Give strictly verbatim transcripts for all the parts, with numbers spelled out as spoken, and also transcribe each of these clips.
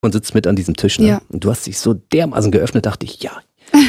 und sitzt mit an diesem Tisch. Ne? Ja. Und du hast dich so dermaßen geöffnet, dachte ich, ja.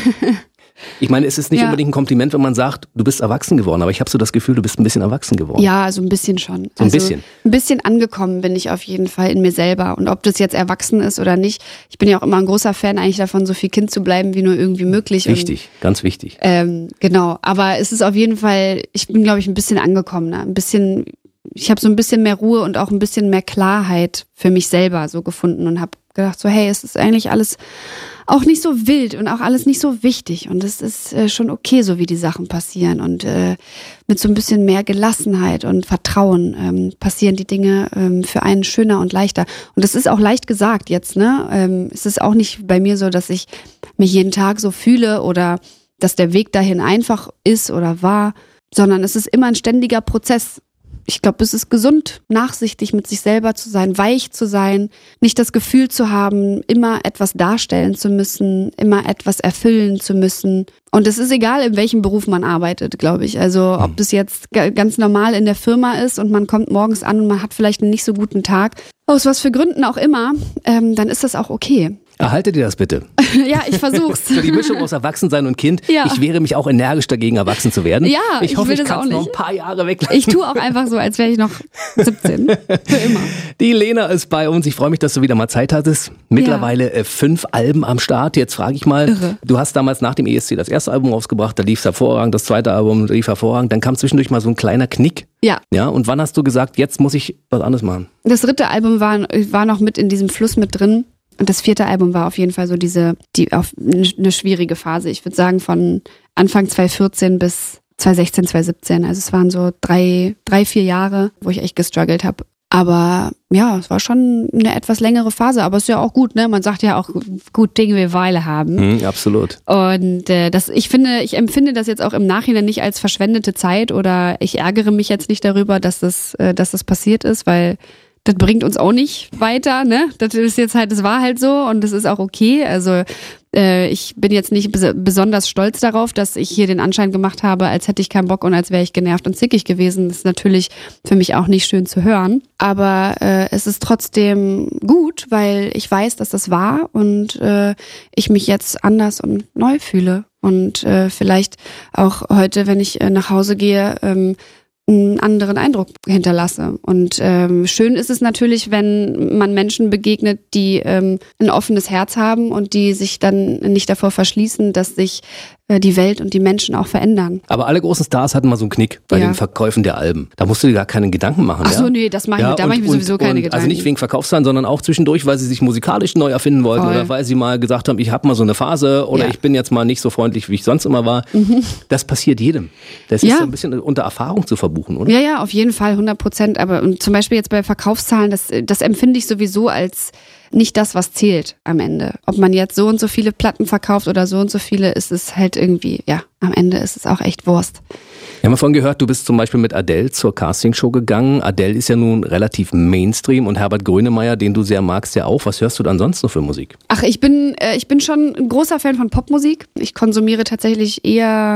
Ich meine, es ist nicht ja. unbedingt ein Kompliment, wenn man sagt, du bist erwachsen geworden, aber ich habe so das Gefühl, du bist ein bisschen erwachsen geworden. Ja, also ein bisschen schon. So ein also bisschen. Ein bisschen angekommen bin ich auf jeden Fall in mir selber. Und ob das jetzt erwachsen ist oder nicht, ich bin ja auch immer ein großer Fan eigentlich davon, so viel Kind zu bleiben, wie nur irgendwie möglich. Wichtig, und, ganz wichtig. Ähm, genau, aber es ist auf jeden Fall, ich bin, glaube ich, ein bisschen angekommener, ein bisschen, ich habe so ein bisschen mehr Ruhe und auch ein bisschen mehr Klarheit für mich selber so gefunden und habe gedacht so, hey, es ist eigentlich alles auch nicht so wild und auch alles nicht so wichtig und es ist äh, schon okay, so wie die Sachen passieren und äh, mit so ein bisschen mehr Gelassenheit und Vertrauen ähm, passieren die Dinge ähm, für einen schöner und leichter und das ist auch leicht gesagt jetzt, ne? Ähm, es ist auch nicht bei mir so, dass ich mich jeden Tag so fühle oder dass der Weg dahin einfach ist oder war, sondern es ist immer ein ständiger Prozess. Ich glaube, es ist gesund, nachsichtig mit sich selber zu sein, weich zu sein, nicht das Gefühl zu haben, immer etwas darstellen zu müssen, immer etwas erfüllen zu müssen. Und es ist egal, in welchem Beruf man arbeitet, glaube ich. Also ob das jetzt ganz normal in der Firma ist und man kommt morgens an und man hat vielleicht einen nicht so guten Tag, aus was für Gründen auch immer, ähm, dann ist das auch okay. Erhalte dir das bitte. Ja, ich versuch's. So die Mischung aus Erwachsensein und Kind. Ja. Ich wehre mich auch energisch dagegen, erwachsen zu werden. Ja, ich hoffe, ich, will ich das kann es auch noch nicht. ein paar Jahre weglassen. Ich tue auch einfach so, als wäre ich noch siebzehn. Für immer. Die Lena ist bei uns. Ich freue mich, dass du wieder mal Zeit hattest. Mittlerweile ja. fünf Alben am Start. Jetzt frage ich mal, Irre. Du hast damals nach dem E S C das erste Album rausgebracht, da lief es hervorragend, das zweite Album lief hervorragend. Dann kam zwischendurch mal so ein kleiner Knick. Ja. Ja. Und wann hast du gesagt, jetzt muss ich was anderes machen? Das dritte Album war, war noch mit in diesem Fluss mit drin. Und das vierte Album war auf jeden Fall so diese, die auf eine schwierige Phase. Ich würde sagen von Anfang zwanzig vierzehn bis zwanzig sechzehn, zwanzig siebzehn. Also es waren so drei, drei, vier Jahre, wo ich echt gestruggelt habe. Aber ja, es war schon eine etwas längere Phase. Aber es ist ja auch gut, ne? Man sagt ja auch, gut Dinge wie Weile haben. Mhm, absolut. Und äh, das, ich finde, ich empfinde das jetzt auch im Nachhinein nicht als verschwendete Zeit oder ich ärgere mich jetzt nicht darüber, dass das, äh, dass das passiert ist, weil das bringt uns auch nicht weiter, ne? Das ist jetzt halt, das war halt so und das ist auch okay. Also äh, ich bin jetzt nicht bes- besonders stolz darauf, dass ich hier den Anschein gemacht habe, als hätte ich keinen Bock und als wäre ich genervt und zickig gewesen. Das ist natürlich für mich auch nicht schön zu hören. Aber äh, es ist trotzdem gut, weil ich weiß, dass das war und äh, ich mich jetzt anders und neu fühle. Und äh, vielleicht auch heute, wenn ich äh, nach Hause gehe, ähm, einen anderen Eindruck hinterlasse. Und ähm, schön ist es natürlich, wenn man Menschen begegnet, die ähm, ein offenes Herz haben und die sich dann nicht davor verschließen, dass sich äh, die Welt und die Menschen auch verändern. Aber alle großen Stars hatten mal so einen Knick bei Ja. den Verkäufen der Alben. Da musst du dir gar keinen Gedanken machen. Ach so, ja? nee, das mache ich Ja, mir, da und- mache ich mir und- sowieso keine und, Gedanken. Also nicht wegen Verkaufszahlen, sondern auch zwischendurch, weil sie sich musikalisch neu erfinden wollten Voll. oder weil sie mal gesagt haben, ich habe mal so eine Phase oder Ja. ich bin jetzt mal nicht so freundlich, wie ich sonst immer war. Das passiert jedem. Das ist Ja. so ein bisschen unter Erfahrung zu verbuchen, oder? Ja, ja, auf jeden Fall, hundert Prozent. Aber und zum Beispiel jetzt bei Verkaufszahlen, das, das empfinde ich sowieso als nicht das, was zählt am Ende. Ob man jetzt so und so viele Platten verkauft oder so und so viele, ist es halt irgendwie, ja, am Ende ist es auch echt Wurst. Wir haben vorhin gehört, du bist zum Beispiel mit Adele zur Castingshow gegangen. Adele ist ja nun relativ Mainstream und Herbert Grönemeyer, den du sehr magst, ja auch. Was hörst du dann sonst noch für Musik? Ach, ich bin, äh, ich bin schon ein großer Fan von Popmusik. Ich konsumiere tatsächlich eher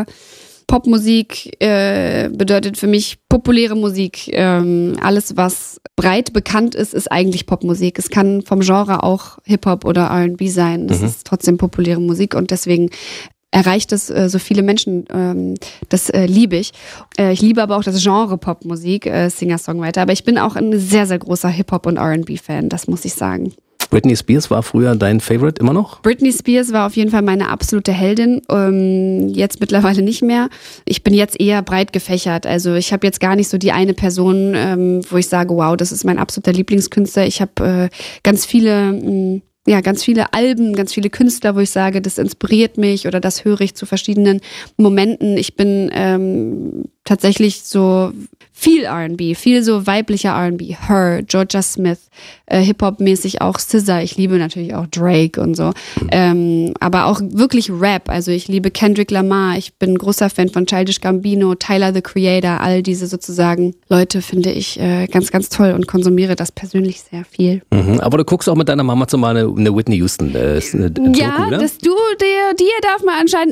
Popmusik, äh, bedeutet für mich populäre Musik. Ähm, alles, was breit bekannt ist, ist eigentlich Popmusik. Es kann vom Genre auch Hip-Hop oder R and B sein. Das Mhm. ist trotzdem populäre Musik und deswegen erreicht es äh, so viele Menschen. Ähm, das äh, liebe ich. Äh, ich liebe aber auch das Genre Popmusik, äh, Singer-Songwriter. Aber ich bin auch ein sehr, sehr großer Hip-Hop- und R and B-Fan, das muss ich sagen. Britney Spears war früher dein Favorite immer noch? Britney Spears war auf jeden Fall meine absolute Heldin, ähm, jetzt mittlerweile nicht mehr. Ich bin jetzt eher breit gefächert, also ich habe jetzt gar nicht so die eine Person, ähm, wo ich sage, wow, das ist mein absoluter Lieblingskünstler. Ich habe äh, ganz viele, mh, ja, ganz viele Alben, ganz viele Künstler, wo ich sage, das inspiriert mich oder das höre ich zu verschiedenen Momenten. Ich bin ähm, tatsächlich so viel R and B, viel so weiblicher R and B. Her, Georgia Smith, äh, Hip-Hop-mäßig auch S Z A. Ich liebe natürlich auch Drake und so. Ähm, aber auch wirklich Rap. Also ich liebe Kendrick Lamar. Ich bin ein großer Fan von Childish Gambino, Tyler, the Creator. All diese sozusagen Leute finde ich äh, ganz, ganz toll und konsumiere das persönlich sehr viel. Mhm. Aber du guckst auch mit deiner Mama zumal eine, eine Whitney Houston äh, eine, eine Ja, Doku, ne? das du, der, dir darf man anscheinend nichts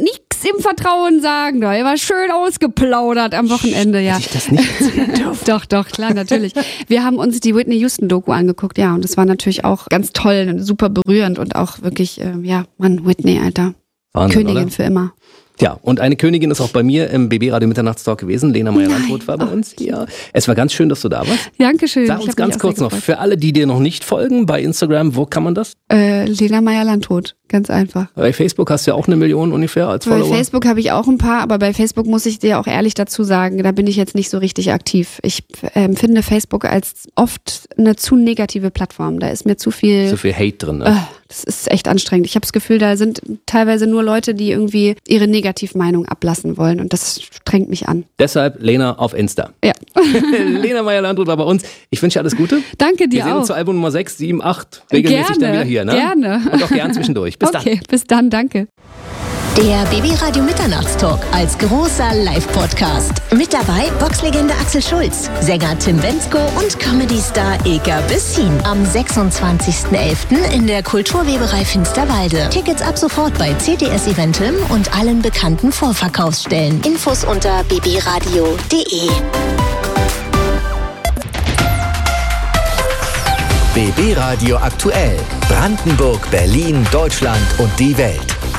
jetzt im Vertrauen sagen, da war schön ausgeplaudert am Wochenende, ja. Hätte ich das nicht erzählen dürfen. Doch, doch, klar, natürlich. Wir haben uns die Whitney Houston-Doku angeguckt, ja, und das war natürlich auch ganz toll, super berührend und auch wirklich, äh, ja, Mann, Whitney, Alter. Wahnsinn, Königin oder? für immer. Ja, und eine Königin ist auch bei mir im B B-Radio Mitternachtstalk gewesen. Lena Meyer-Landrut war bei uns. Ja, es war ganz schön, dass du da warst. Dankeschön. Sag Ich uns hab ganz mich auch kurz sehr noch, gefreut. für alle, die dir noch nicht folgen, bei Instagram, wo kann man das? Äh, Lena Meyer-Landrut, ganz einfach. Bei Facebook hast du ja auch eine Million ungefähr als Bei Follower. Facebook habe ich auch ein paar, aber bei Facebook muss ich dir auch ehrlich dazu sagen, da bin ich jetzt nicht so richtig aktiv. Ich äh, empfinde Facebook als oft eine zu negative Plattform. Da ist mir zu viel... Zu viel Hate drin, ne? Äh, das ist echt anstrengend. Ich habe das Gefühl, da sind teilweise nur Leute, die irgendwie ihre Negativmeinung ablassen wollen und das strengt mich an. Deshalb Lena auf Insta. Ja. Lena Meyer-Landrut war bei uns. Ich wünsche dir alles Gute. Danke dir Wir sehen auch. uns zu Album Nummer sechs, sieben, acht regelmäßig Gerne, dann wieder hier. Ne? gerne. Und auch gern zwischendurch. Bis dann. Okay, bis dann, danke. Der B B-Radio Mitternachtstalk als großer Live-Podcast. Mit dabei Boxlegende Axel Schulz, Sänger Tim Bendzko und Comedy-Star Ilka Bessin. Am sechsundzwanzigsten elften in der Kulturweberei Finsterwalde. Tickets ab sofort bei C T S Eventim und allen bekannten Vorverkaufsstellen. Infos unter b b radio punkt d e. B B-Radio aktuell. Brandenburg, Berlin, Deutschland und die Welt.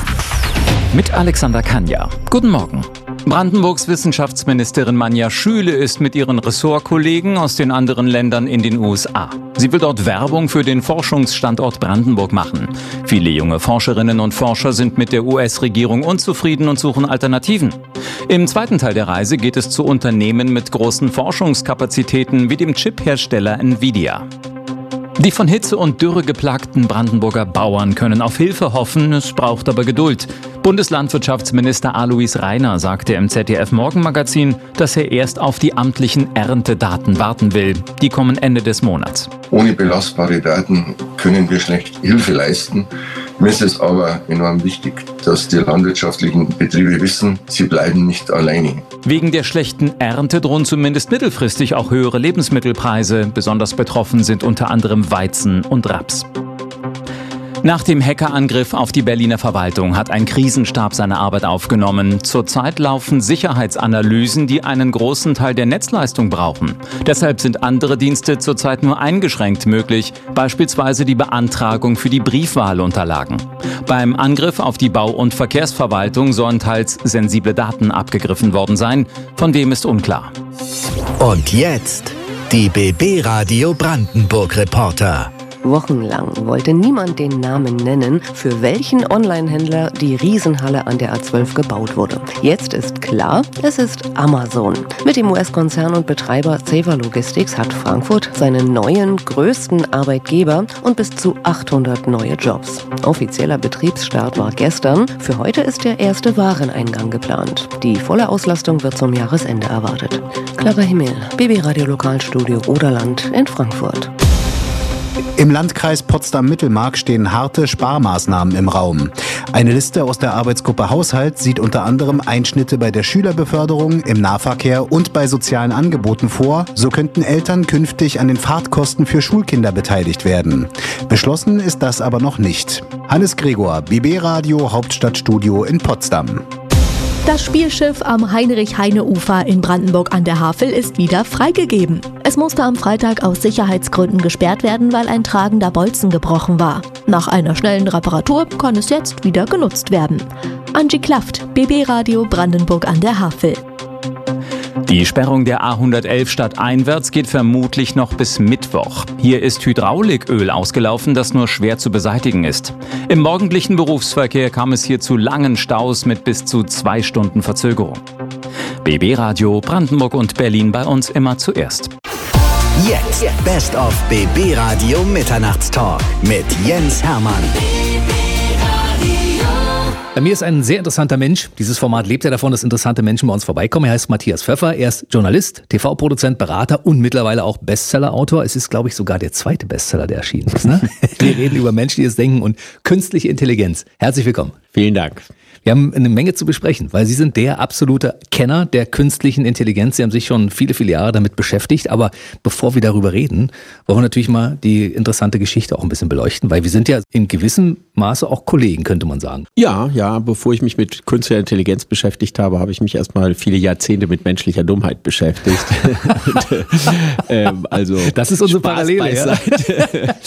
Mit Alexander Kanja. Guten Morgen. Brandenburgs Wissenschaftsministerin Manja Schüle ist mit ihren Ressortkollegen aus den anderen Ländern in den U S A. Sie will dort Werbung für den Forschungsstandort Brandenburg machen. Viele junge Forscherinnen und Forscher sind mit der U S-Regierung unzufrieden und suchen Alternativen. Im zweiten Teil der Reise geht es zu Unternehmen mit großen Forschungskapazitäten wie dem Chip-Hersteller Nvidia. Die von Hitze und Dürre geplagten Brandenburger Bauern können auf Hilfe hoffen, es braucht aber Geduld. Bundeslandwirtschaftsminister Alois Rainer sagte im Z D F-Morgenmagazin, dass er erst auf die amtlichen Erntedaten warten will. Die kommen Ende des Monats. Ohne belastbare Daten können wir schlecht Hilfe leisten. Mir ist es aber enorm wichtig, dass die landwirtschaftlichen Betriebe wissen, sie bleiben nicht alleine. Wegen der schlechten Ernte drohen zumindest mittelfristig auch höhere Lebensmittelpreise. Besonders betroffen sind unter anderem Weizen und Raps. Nach dem Hackerangriff auf die Berliner Verwaltung hat ein Krisenstab seine Arbeit aufgenommen. Zurzeit laufen Sicherheitsanalysen, die einen großen Teil der Netzleistung brauchen. Deshalb sind andere Dienste zurzeit nur eingeschränkt möglich, beispielsweise die Beantragung für die Briefwahlunterlagen. Beim Angriff auf die Bau- und Verkehrsverwaltung sollen teils sensible Daten abgegriffen worden sein. Von wem ist unklar. Und jetzt die B B-Radio Brandenburg-Reporter. Wochenlang wollte niemand den Namen nennen, für welchen Online-Händler die Riesenhalle an der A zwölf gebaut wurde. Jetzt ist klar, es ist Amazon. Mit dem U S-Konzern und Betreiber Saver Logistics hat Frankfurt seinen neuen, größten Arbeitgeber und bis zu achthundert neue Jobs. Offizieller Betriebsstart war gestern. Für heute ist der erste Wareneingang geplant. Die volle Auslastung wird zum Jahresende erwartet. Clara Himmel, B B-Radio Lokalstudio Oderland in Frankfurt. Im Landkreis Potsdam-Mittelmark stehen harte Sparmaßnahmen im Raum. Eine Liste aus der Arbeitsgruppe Haushalt sieht unter anderem Einschnitte bei der Schülerbeförderung, im Nahverkehr und bei sozialen Angeboten vor. So könnten Eltern künftig an den Fahrtkosten für Schulkinder beteiligt werden. Beschlossen ist das aber noch nicht. Hannes Gregor, B B-Radio Hauptstadtstudio in Potsdam. Das Spielschiff am Heinrich-Heine-Ufer in Brandenburg an der Havel ist wieder freigegeben. Es musste am Freitag aus Sicherheitsgründen gesperrt werden, weil ein tragender Bolzen gebrochen war. Nach einer schnellen Reparatur kann es jetzt wieder genutzt werden. Angie Klaft, B B-Radio Brandenburg an der Havel. Die Sperrung der A hundertelf stadteinwärts geht vermutlich noch bis Mittwoch. Hier ist Hydrauliköl ausgelaufen, das nur schwer zu beseitigen ist. Im morgendlichen Berufsverkehr kam es hier zu langen Staus mit bis zu zwei Stunden Verzögerung. B B-Radio Brandenburg und Berlin bei uns immer zuerst. Jetzt Best of B B-Radio Mitternachtstalk mit Jens Hermann. Bei mir ist ein sehr interessanter Mensch. Dieses Format lebt ja davon, dass interessante Menschen bei uns vorbeikommen. Er heißt Matthias Pfeffer. Er ist Journalist, T V-Produzent, Berater und mittlerweile auch Bestseller-Autor. Es ist, glaube ich, sogar der zweite Bestseller, der erschienen ist. Ne? Wir reden über menschliches Denken und künstliche Intelligenz. Herzlich willkommen. Vielen Dank. Wir haben eine Menge zu besprechen, weil Sie sind der absolute Kenner der künstlichen Intelligenz. Sie haben sich schon viele, viele Jahre damit beschäftigt. Aber bevor wir darüber reden, wollen wir natürlich mal die interessante Geschichte auch ein bisschen beleuchten, weil wir sind ja in gewissem Maße auch Kollegen, könnte man sagen. Ja, ja, bevor ich mich mit künstlicher Intelligenz beschäftigt habe, habe ich mich erstmal viele Jahrzehnte mit menschlicher Dummheit beschäftigt. Und, ähm, also das ist unsere Spaß Parallele. Beiseite.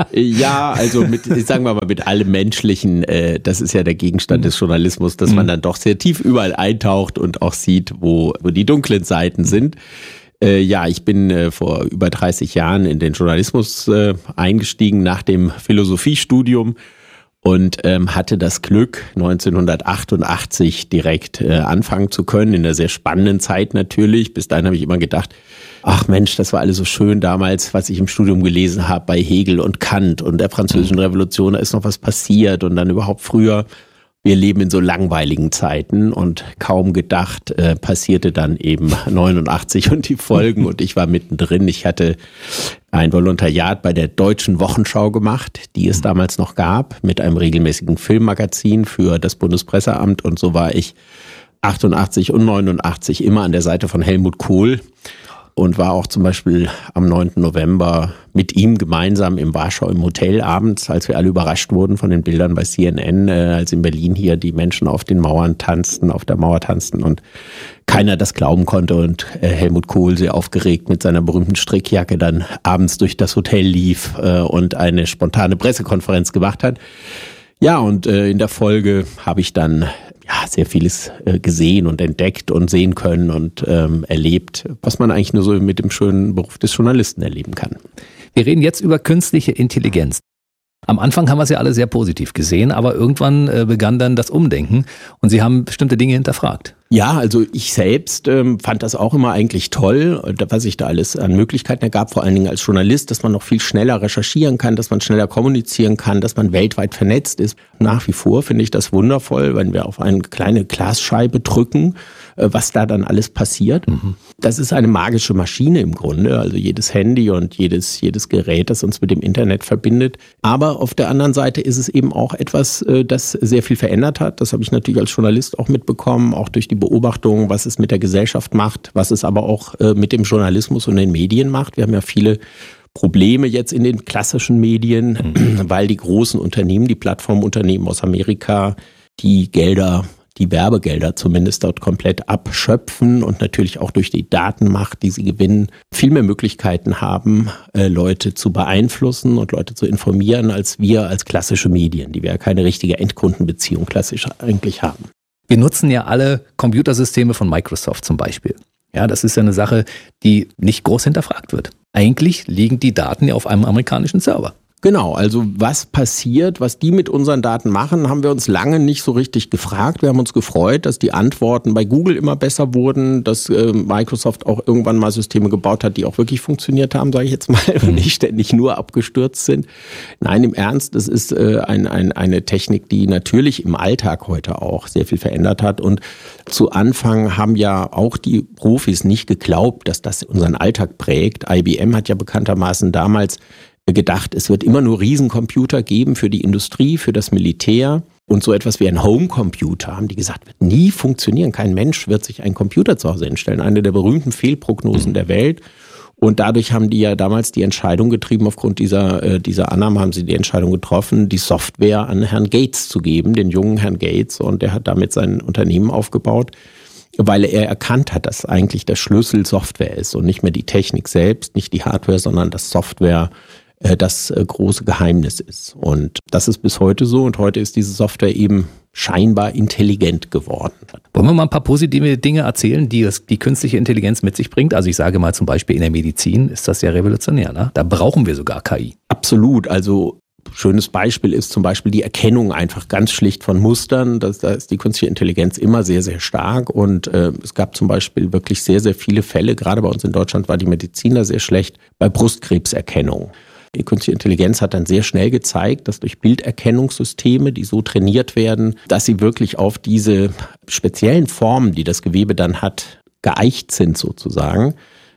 Ja, also mit, sagen wir mal, mit allem Menschlichen, äh, das ist ja der Gegenstand des Journalismus, dass man dann doch sehr tief überall eintaucht und auch sieht, wo, wo die dunklen Seiten sind. Äh, ja, ich bin äh, vor über dreißig Jahren in den Journalismus äh, eingestiegen nach dem Philosophiestudium und ähm, hatte das Glück, neunzehnhundertachtundachtzig direkt äh, anfangen zu können, in einer sehr spannenden Zeit natürlich. Bis dahin habe ich immer gedacht, ach Mensch, das war alles so schön damals, was ich im Studium gelesen habe bei Hegel und Kant und der Französischen Revolution, da ist noch was passiert und dann überhaupt früher. Wir leben in so langweiligen Zeiten und kaum gedacht äh, passierte dann eben neunundachtzig und die Folgen und ich war mittendrin. Ich hatte ein Volontariat bei der Deutschen Wochenschau gemacht, die es damals noch gab, mit einem regelmäßigen Filmmagazin für das Bundespresseamt und so war ich achtundachtzig und neunundachtzig immer an der Seite von Helmut Kohl. Und war auch zum Beispiel am neunten November mit ihm gemeinsam im Warschau im Hotel abends, als wir alle überrascht wurden von den Bildern bei C N N, äh, als in Berlin hier die Menschen auf den Mauern tanzten, auf der Mauer tanzten und keiner das glauben konnte und äh, Helmut Kohl sehr aufgeregt mit seiner berühmten Strickjacke dann abends durch das Hotel lief äh, und eine spontane Pressekonferenz gemacht hat. Ja, und äh, in der Folge habe ich dann ja, sehr vieles äh, gesehen und entdeckt und sehen können und ähm, erlebt, was man eigentlich nur so mit dem schönen Beruf des Journalisten erleben kann. Wir reden jetzt über künstliche Intelligenz. Am Anfang haben wir es ja alle sehr positiv gesehen, aber irgendwann äh, begann dann das Umdenken und Sie haben bestimmte Dinge hinterfragt. Ja, also ich selbst ähm, fand das auch immer eigentlich toll, was sich da alles an Möglichkeiten ergab, vor allen Dingen als Journalist, dass man noch viel schneller recherchieren kann, dass man schneller kommunizieren kann, dass man weltweit vernetzt ist. Nach wie vor finde ich das wundervoll, wenn wir auf eine kleine Glasscheibe drücken, äh, was da dann alles passiert. Mhm. Das ist eine magische Maschine im Grunde, also jedes Handy und jedes, jedes Gerät, das uns mit dem Internet verbindet. Aber auf der anderen Seite ist es eben auch etwas, äh, das sehr viel verändert hat. Das habe ich natürlich als Journalist auch mitbekommen, auch durch die Beobachtungen, was es mit der Gesellschaft macht, was es aber auch äh, mit dem Journalismus und den Medien macht. Wir haben ja viele Probleme jetzt in den klassischen Medien, mhm. weil die großen Unternehmen, die Plattformunternehmen aus Amerika, die Gelder, die Werbegelder zumindest dort komplett abschöpfen und natürlich auch durch die Datenmacht, die sie gewinnen, viel mehr Möglichkeiten haben, äh, Leute zu beeinflussen und Leute zu informieren, als wir als klassische Medien, die wir ja keine richtige Endkundenbeziehung klassisch eigentlich haben. Wir nutzen ja alle Computersysteme von Microsoft zum Beispiel. Ja, das ist ja eine Sache, die nicht groß hinterfragt wird. Eigentlich liegen die Daten ja auf einem amerikanischen Server. Genau, also was passiert, was die mit unseren Daten machen, haben wir uns lange nicht so richtig gefragt. Wir haben uns gefreut, dass die Antworten bei Google immer besser wurden, dass äh, Microsoft auch irgendwann mal Systeme gebaut hat, die auch wirklich funktioniert haben, sage ich jetzt mal, und nicht ständig nur abgestürzt sind. Nein, im Ernst, das ist äh, ein, ein, eine Technik, die natürlich im Alltag heute auch sehr viel verändert hat. Und zu Anfang haben ja auch die Profis nicht geglaubt, dass das unseren Alltag prägt. I B M hat ja bekanntermaßen damals gedacht, es wird immer nur Riesencomputer geben für die Industrie, für das Militär und so etwas wie ein Homecomputer, haben die gesagt, wird nie funktionieren. Kein Mensch wird sich einen Computer zu Hause hinstellen. Eine der berühmten Fehlprognosen der Welt. Und dadurch haben die ja damals die Entscheidung getrieben, aufgrund dieser, äh, dieser Annahme haben sie die Entscheidung getroffen, die Software an Herrn Gates zu geben, den jungen Herrn Gates. Und der hat damit sein Unternehmen aufgebaut, weil er erkannt hat, dass eigentlich der Schlüssel Software ist und nicht mehr die Technik selbst, nicht die Hardware, sondern das Software das große Geheimnis ist. Und das ist bis heute so und heute ist diese Software eben scheinbar intelligent geworden. Wollen wir mal ein paar positive Dinge erzählen, die das, die künstliche Intelligenz mit sich bringt? Also ich sage mal zum Beispiel in der Medizin ist das ja revolutionär, ne? Da brauchen wir sogar K I. Absolut, also schönes Beispiel ist zum Beispiel die Erkennung einfach ganz schlicht von Mustern. Das, da ist die künstliche Intelligenz immer sehr, sehr stark und äh, es gab zum Beispiel wirklich sehr, sehr viele Fälle, gerade bei uns in Deutschland war die Medizin da sehr schlecht, bei Brustkrebserkennung. Die künstliche Intelligenz hat dann sehr schnell gezeigt, dass durch Bilderkennungssysteme, die so trainiert werden, dass sie wirklich auf diese speziellen Formen, die das Gewebe dann hat, geeicht sind sozusagen,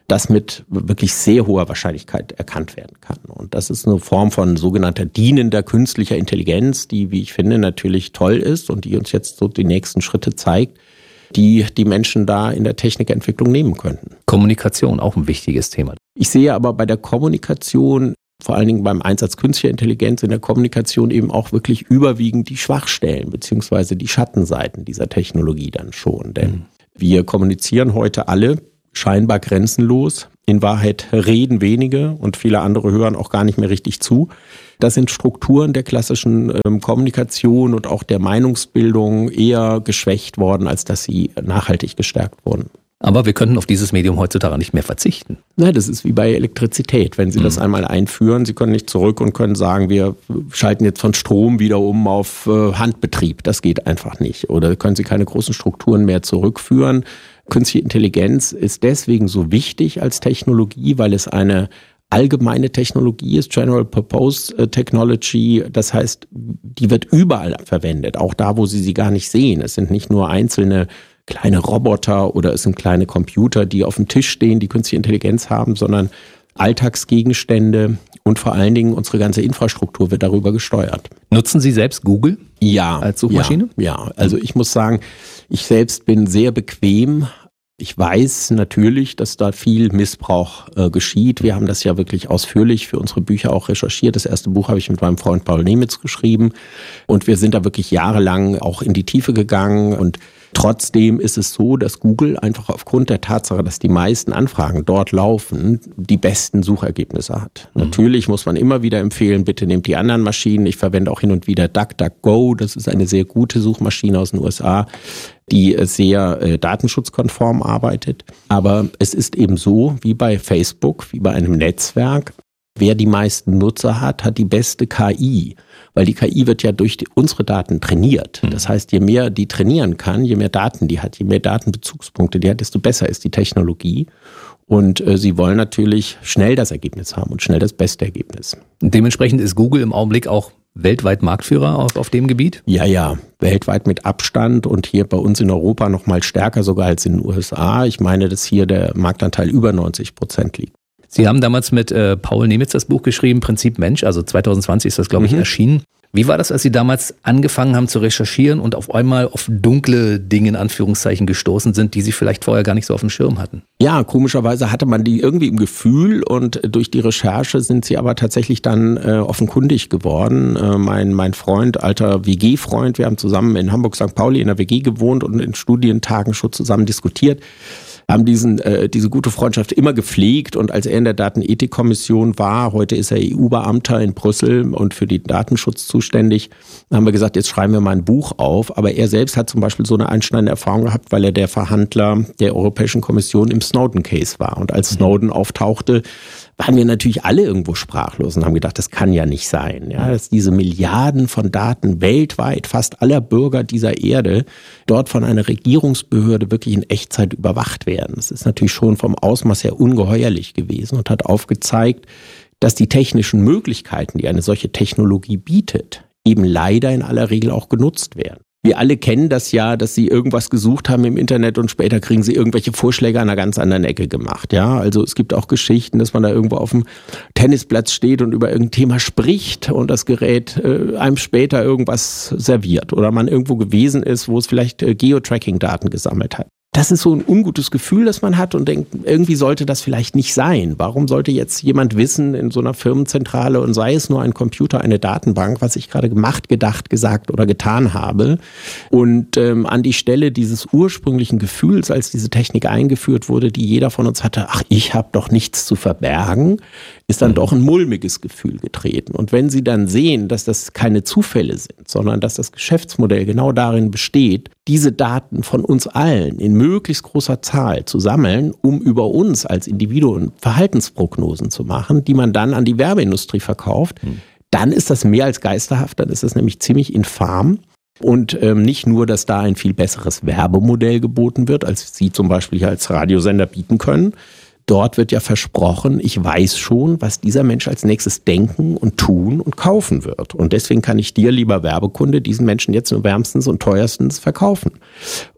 das mit wirklich sehr hoher Wahrscheinlichkeit erkannt werden kann. Und das ist eine Form von sogenannter dienender künstlicher Intelligenz, die, wie ich finde, natürlich toll ist und die uns jetzt so die nächsten Schritte zeigt, die die Menschen da in der Technikentwicklung nehmen könnten. Kommunikation, auch ein wichtiges Thema. Ich sehe aber bei der Kommunikation, vor allen Dingen beim Einsatz künstlicher Intelligenz in der Kommunikation eben auch wirklich überwiegend die Schwachstellen beziehungsweise die Schattenseiten dieser Technologie dann schon. Denn mhm. wir kommunizieren heute alle scheinbar grenzenlos. In Wahrheit reden wenige und viele andere hören auch gar nicht mehr richtig zu. Das sind Strukturen der klassischen ähm, Kommunikation und auch der Meinungsbildung eher geschwächt worden, als dass sie nachhaltig gestärkt wurden. Aber wir können auf dieses Medium heutzutage nicht mehr verzichten. Nein, das ist wie bei Elektrizität. Wenn Sie mhm. das einmal einführen, Sie können nicht zurück und können sagen, wir schalten jetzt von Strom wieder um auf äh, Handbetrieb. Das geht einfach nicht. Oder können Sie keine großen Strukturen mehr zurückführen. Künstliche Intelligenz ist deswegen so wichtig als Technologie, weil es eine allgemeine Technologie ist, General Purpose Technology. Das heißt, die wird überall verwendet, auch da, wo Sie sie gar nicht sehen. Es sind nicht nur einzelne kleine Roboter oder es sind kleine Computer, die auf dem Tisch stehen, die künstliche Intelligenz haben, sondern Alltagsgegenstände und vor allen Dingen unsere ganze Infrastruktur wird darüber gesteuert. Nutzen Sie selbst Google ja, als Suchmaschine? Ja, ja, also ich muss sagen, ich selbst bin sehr bequem. Ich weiß natürlich, dass da viel Missbrauch äh, geschieht. Wir haben das ja wirklich ausführlich für unsere Bücher auch recherchiert. Das erste Buch habe ich mit meinem Freund Paul Nemitz geschrieben und wir sind da wirklich jahrelang auch in die Tiefe gegangen und trotzdem ist es so, dass Google einfach aufgrund der Tatsache, dass die meisten Anfragen dort laufen, die besten Suchergebnisse hat. Mhm. Natürlich muss man immer wieder empfehlen, bitte nehmt die anderen Maschinen. Ich verwende auch hin und wieder DuckDuckGo. Das ist eine sehr gute Suchmaschine aus den U S A, die sehr äh, datenschutzkonform arbeitet. Aber es ist eben so, wie bei Facebook, wie bei einem Netzwerk, wer die meisten Nutzer hat, hat die beste K I. Weil die K I wird ja durch die, unsere Daten trainiert. Das heißt, je mehr die trainieren kann, je mehr Daten die hat, je mehr Datenbezugspunkte die hat, desto besser ist die Technologie. Und äh, sie wollen natürlich schnell das Ergebnis haben und schnell das beste Ergebnis. Dementsprechend ist Google im Augenblick auch weltweit Marktführer auf, auf dem Gebiet? Ja, ja, weltweit mit Abstand und hier bei uns in Europa noch mal stärker sogar als in den U S A. Ich meine, dass hier der Marktanteil über neunzig Prozent liegt. Sie haben damals mit äh, Paul Nemitz das Buch geschrieben, Prinzip Mensch, also zwanzig zwanzig ist das, glaube ich, mhm. erschienen. Wie war das, als Sie damals angefangen haben zu recherchieren und auf einmal auf dunkle Dinge in Anführungszeichen gestoßen sind, die Sie vielleicht vorher gar nicht so auf dem Schirm hatten? Ja, komischerweise hatte man die irgendwie im Gefühl und durch die Recherche sind sie aber tatsächlich dann äh, offenkundig geworden. Äh, mein, mein Freund, alter W G-Freund, wir haben zusammen in Hamburg Sankt Pauli in der W G gewohnt und in Studientagen schon zusammen diskutiert. Haben diesen, äh, diese gute Freundschaft immer gepflegt und als er in der Datenethikkommission war, heute ist er E U-Beamter in Brüssel und für den Datenschutz zuständig, haben wir gesagt, jetzt schreiben wir mal ein Buch auf. Aber er selbst hat zum Beispiel so eine einschneidende Erfahrung gehabt, weil er der Verhandler der Europäischen Kommission im Snowden-Case war. Und als Snowden auftauchte, waren wir natürlich alle irgendwo sprachlos und haben gedacht, das kann ja nicht sein, ja, dass diese Milliarden von Daten weltweit, fast aller Bürger dieser Erde, dort von einer Regierungsbehörde wirklich in Echtzeit überwacht werden. Das ist natürlich schon vom Ausmaß her ungeheuerlich gewesen und hat aufgezeigt, dass die technischen Möglichkeiten, die eine solche Technologie bietet, eben leider in aller Regel auch genutzt werden. Wir alle kennen das ja, dass Sie irgendwas gesucht haben im Internet und später kriegen Sie irgendwelche Vorschläge an einer ganz anderen Ecke gemacht. Ja, also es gibt auch Geschichten, dass man da irgendwo auf dem Tennisplatz steht und über irgendein Thema spricht und das Gerät äh, einem später irgendwas serviert oder man irgendwo gewesen ist, wo es vielleicht äh, Geotracking-Daten gesammelt hat. Das ist so ein ungutes Gefühl, das man hat und denkt, irgendwie sollte das vielleicht nicht sein. Warum sollte jetzt jemand wissen in so einer Firmenzentrale und sei es nur ein Computer, eine Datenbank, was ich gerade gemacht, gedacht, gesagt oder getan habe? Und ähm, an die Stelle dieses ursprünglichen Gefühls, als diese Technik eingeführt wurde, die jeder von uns hatte, ach, ich habe doch nichts zu verbergen, ist dann doch ein mulmiges Gefühl getreten. Und wenn Sie dann sehen, dass das keine Zufälle sind, sondern dass das Geschäftsmodell genau darin besteht, diese Daten von uns allen in möglichst großer Zahl zu sammeln, um über uns als Individuen Verhaltensprognosen zu machen, die man dann an die Werbeindustrie verkauft, hm. dann ist das mehr als geisterhaft, dann ist das nämlich ziemlich infam. Und ähm, nicht nur, dass da ein viel besseres Werbemodell geboten wird, als Sie zum Beispiel hier als Radiosender bieten können. Dort wird ja versprochen, ich weiß schon, was dieser Mensch als nächstes denken und tun und kaufen wird. Und deswegen kann ich dir, lieber Werbekunde, diesen Menschen jetzt nur wärmstens und teuerstens verkaufen.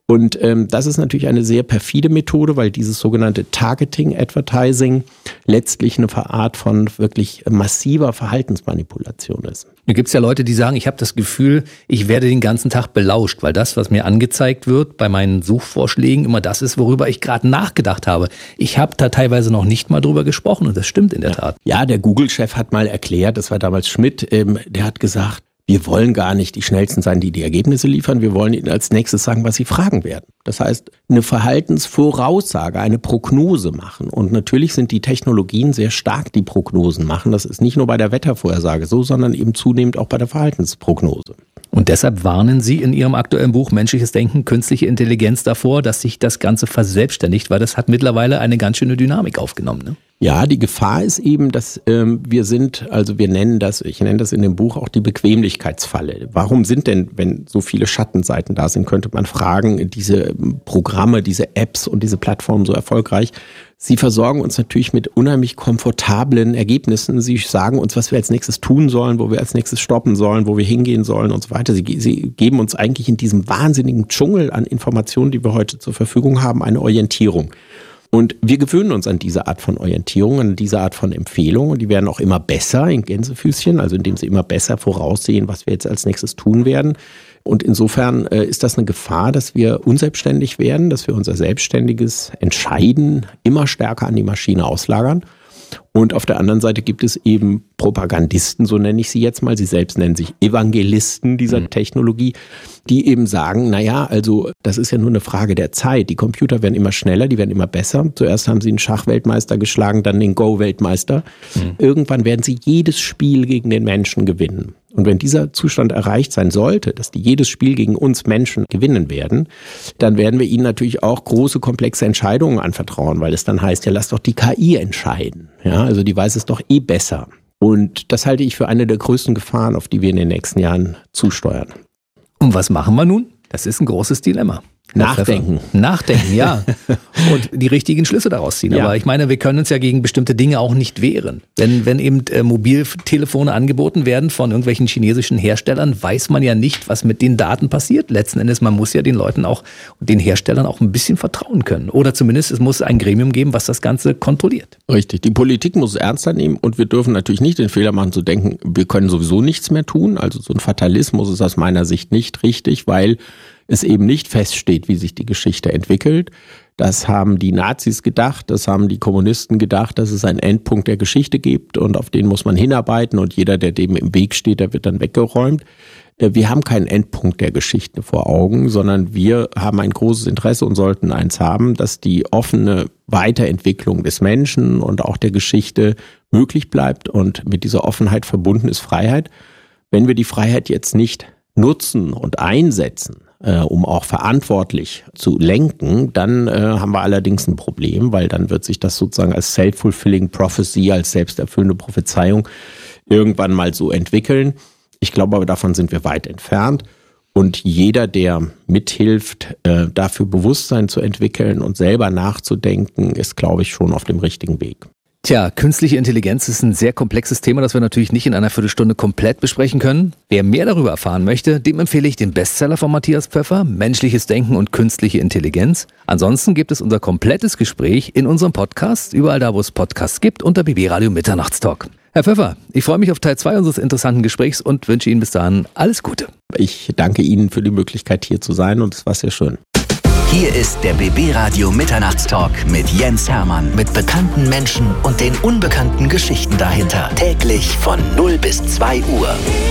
Und ähm, das ist natürlich eine sehr perfide Methode, weil dieses sogenannte Targeting Advertising letztlich eine Art von wirklich massiver Verhaltensmanipulation ist. Da gibt es ja Leute, die sagen, ich habe das Gefühl, ich werde den ganzen Tag belauscht, weil das, was mir angezeigt wird bei meinen Suchvorschlägen, immer das ist, worüber ich gerade nachgedacht habe. Ich habe da teilweise noch nicht mal drüber gesprochen und das stimmt in der Tat. Ja, der Google-Chef hat mal erklärt, das war damals Schmidt, ähm, der hat gesagt, wir wollen gar nicht die Schnellsten sein, die die Ergebnisse liefern. Wir wollen ihnen als nächstes sagen, was sie fragen werden. Das heißt, eine Verhaltensvoraussage, eine Prognose machen. Und natürlich sind die Technologien sehr stark, die Prognosen machen. Das ist nicht nur bei der Wettervorhersage so, sondern eben zunehmend auch bei der Verhaltensprognose. Und deshalb warnen Sie in Ihrem aktuellen Buch Menschliches Denken, Künstliche Intelligenz davor, dass sich das Ganze verselbstständigt, weil das hat mittlerweile eine ganz schöne Dynamik aufgenommen, ne? Ja, die Gefahr ist eben, dass ähm, wir sind, also wir nennen das, ich nenne das in dem Buch auch die Bequemlichkeitsfalle. Warum sind denn, wenn so viele Schattenseiten da sind, könnte man fragen, diese Programme, diese Apps und diese Plattformen so erfolgreich? Sie versorgen uns natürlich mit unheimlich komfortablen Ergebnissen. Sie sagen uns, was wir als nächstes tun sollen, wo wir als nächstes stoppen sollen, wo wir hingehen sollen und so weiter. Sie, sie geben uns eigentlich in diesem wahnsinnigen Dschungel an Informationen, die wir heute zur Verfügung haben, eine Orientierung. Und wir gewöhnen uns an diese Art von Orientierung, an diese Art von Empfehlungen. Und die werden auch immer besser in Gänsefüßchen, also indem sie immer besser voraussehen, was wir jetzt als nächstes tun werden. Und insofern äh, ist das eine Gefahr, dass wir unselbstständig werden, dass wir unser selbstständiges Entscheiden immer stärker an die Maschine auslagern. Und auf der anderen Seite gibt es eben Propagandisten, so nenne ich sie jetzt mal. Sie selbst nennen sich Evangelisten dieser mhm. Technologie, die eben sagen, naja, also das ist ja nur eine Frage der Zeit. Die Computer werden immer schneller, die werden immer besser. Zuerst haben sie einen Schachweltmeister geschlagen, dann den Go-Weltmeister. Mhm. Irgendwann werden sie jedes Spiel gegen den Menschen gewinnen. Und wenn dieser Zustand erreicht sein sollte, dass die jedes Spiel gegen uns Menschen gewinnen werden, dann werden wir ihnen natürlich auch große, komplexe Entscheidungen anvertrauen, weil es dann heißt, ja, lass doch die K I entscheiden. Ja, also die weiß es doch eh besser. Und das halte ich für eine der größten Gefahren, auf die wir in den nächsten Jahren zusteuern. Und was machen wir nun? Das ist ein großes Dilemma. Nachdenken. Nachdenken, ja. Und die richtigen Schlüsse daraus ziehen. Ja. Aber ich meine, wir können uns ja gegen bestimmte Dinge auch nicht wehren. Wenn, wenn eben äh, Mobiltelefone angeboten werden von irgendwelchen chinesischen Herstellern, weiß man ja nicht, was mit den Daten passiert. Letzten Endes, man muss ja den Leuten auch, den Herstellern auch ein bisschen vertrauen können. Oder zumindest es muss ein Gremium geben, was das Ganze kontrolliert. Richtig. Die Politik muss es ernster nehmen und wir dürfen natürlich nicht den Fehler machen zu denken, wir können sowieso nichts mehr tun. Also so ein Fatalismus ist aus meiner Sicht nicht richtig, weil es eben nicht feststeht, wie sich die Geschichte entwickelt. Das haben die Nazis gedacht, das haben die Kommunisten gedacht, dass es einen Endpunkt der Geschichte gibt und auf den muss man hinarbeiten und jeder, der dem im Weg steht, der wird dann weggeräumt. Wir haben keinen Endpunkt der Geschichte vor Augen, sondern wir haben ein großes Interesse und sollten eins haben, dass die offene Weiterentwicklung des Menschen und auch der Geschichte möglich bleibt und mit dieser Offenheit verbunden ist Freiheit. Wenn wir die Freiheit jetzt nicht nutzen und einsetzen, äh, um auch verantwortlich zu lenken, dann äh, haben wir allerdings ein Problem, weil dann wird sich das sozusagen als self-fulfilling prophecy, als selbsterfüllende Prophezeiung irgendwann mal so entwickeln. Ich glaube aber, davon sind wir weit entfernt. Und jeder, der mithilft, äh, dafür Bewusstsein zu entwickeln und selber nachzudenken, ist, glaube ich, schon auf dem richtigen Weg. Tja, künstliche Intelligenz ist ein sehr komplexes Thema, das wir natürlich nicht in einer Viertelstunde komplett besprechen können. Wer mehr darüber erfahren möchte, dem empfehle ich den Bestseller von Matthias Pfeffer, Menschliches Denken und künstliche Intelligenz. Ansonsten gibt es unser komplettes Gespräch in unserem Podcast, überall da, wo es Podcasts gibt, unter B B Radio Mitternachtstalk. Herr Pfeffer, ich freue mich auf Teil zwei unseres interessanten Gesprächs und wünsche Ihnen bis dahin alles Gute. Ich danke Ihnen für die Möglichkeit, hier zu sein und es war sehr schön. Hier ist der B B Radio Mitternachtstalk mit Jens Hermann, mit bekannten Menschen und den unbekannten Geschichten dahinter. Täglich von null bis zwei Uhr.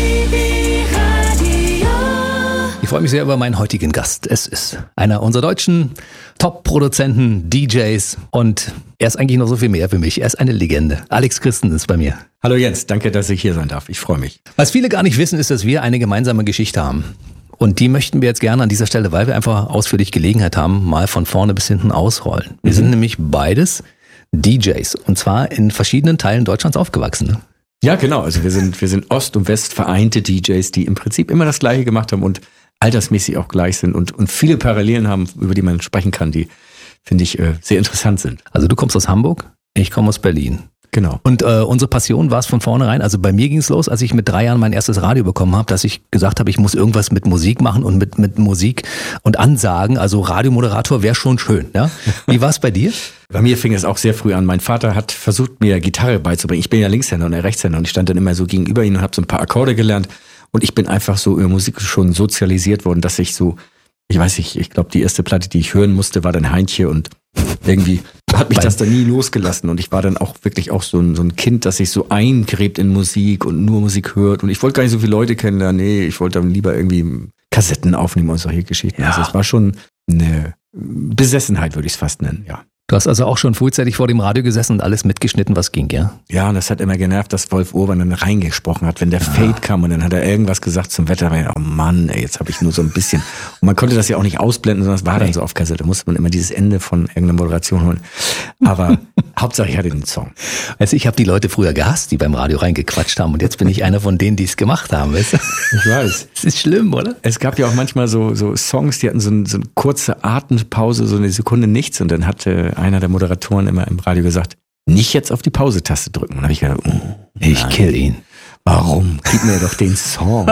Ich freue mich sehr über meinen heutigen Gast. Es ist einer unserer deutschen Top-Produzenten, D Js und er ist eigentlich noch so viel mehr für mich. Er ist eine Legende. Alex Christen ist bei mir. Hallo Jens, danke, dass ich hier sein darf. Ich freue mich. Was viele gar nicht wissen, ist, dass wir eine gemeinsame Geschichte haben. Und die möchten wir jetzt gerne an dieser Stelle, weil wir einfach ausführlich Gelegenheit haben, mal von vorne bis hinten ausrollen. Wir mhm. sind nämlich beides D Js und zwar in verschiedenen Teilen Deutschlands aufgewachsen. Ne? Ja, genau. Also wir sind, wir sind Ost und West vereinte D Js, die im Prinzip immer das Gleiche gemacht haben und altersmäßig auch gleich sind und, und viele Parallelen haben, über die man sprechen kann, die, finde ich, äh, sehr interessant sind. Also du kommst aus Hamburg, ich komme aus Berlin. Genau. Und äh, unsere Passion war es von vornherein. Also bei mir ging es los, als ich mit drei Jahren mein erstes Radio bekommen habe, dass ich gesagt habe, ich muss irgendwas mit Musik machen und mit, mit Musik und Ansagen. Also Radiomoderator wäre schon schön. Ja? Wie war es bei dir? Bei mir fing es auch sehr früh an. Mein Vater hat versucht, mir Gitarre beizubringen. Ich bin ja Linkshänder und er Rechtshänder und ich stand dann immer so gegenüber ihm und habe so ein paar Akkorde gelernt. Und ich bin einfach so über Musik schon sozialisiert worden, dass ich so, ich weiß nicht, ich glaube, die erste Platte, die ich hören musste, war dann Heintje und irgendwie hat mich das dann nie losgelassen. Und ich war dann auch wirklich auch so ein, so ein Kind, das sich so eingräbt in Musik und nur Musik hört. Und ich wollte gar nicht so viele Leute kennenlernen. Nee, ich wollte dann lieber irgendwie Kassetten aufnehmen und solche Geschichten. Ja. Also es war schon eine Besessenheit, würde ich es fast nennen, ja. Du hast also auch schon frühzeitig vor dem Radio gesessen und alles mitgeschnitten, was ging, ja? Ja, und das hat immer genervt, dass Wolf Urban dann reingesprochen hat, wenn der ja. Fade kam und dann hat er irgendwas gesagt zum Wetter. Oh Mann, ey, jetzt habe ich nur so ein bisschen. Und man konnte das ja auch nicht ausblenden, sondern es war dann so auf Kassette. Da musste man immer dieses Ende von irgendeiner Moderation holen. Aber Hauptsache ich hatte den Song. Also ich habe die Leute früher gehasst, die beim Radio reingequatscht haben und jetzt bin ich einer von denen, die es gemacht haben. Weißt du? Ich weiß. Das ist schlimm, oder? Es gab ja auch manchmal so, so Songs, die hatten so, ein, so eine kurze Atempause, so eine Sekunde nichts und dann hatte einer der Moderatoren immer im Radio gesagt, nicht jetzt auf die Pause-Taste drücken. Und dann habe ich gedacht, oh, ich kill ihn. Warum? Gib mir doch den Song.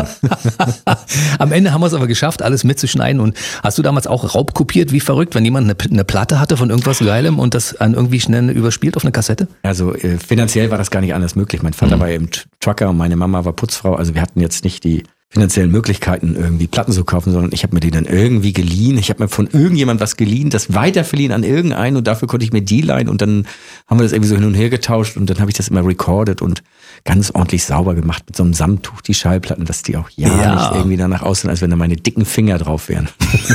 Am Ende haben wir es aber geschafft, alles mitzuschneiden. Und hast du damals auch raubkopiert, wie verrückt, wenn jemand eine, eine Platte hatte von irgendwas Geilem und das an irgendwie schnell überspielt auf eine Kassette? Also äh, finanziell war das gar nicht anders möglich. Mein Vater mhm. war eben Trucker und meine Mama war Putzfrau. Also wir hatten jetzt nicht die finanziellen Möglichkeiten, irgendwie Platten zu kaufen, sondern ich habe mir die dann irgendwie geliehen. Ich habe mir von irgendjemand was geliehen, das weiterverliehen an irgendeinen und dafür konnte ich mir die leihen und dann haben wir das irgendwie so hin und her getauscht und dann habe ich das immer recorded und ganz ordentlich sauber gemacht mit so einem Samttuch, die Schallplatten, dass die auch ja, ja. nicht irgendwie danach aussehen, als wenn da meine dicken Finger drauf wären.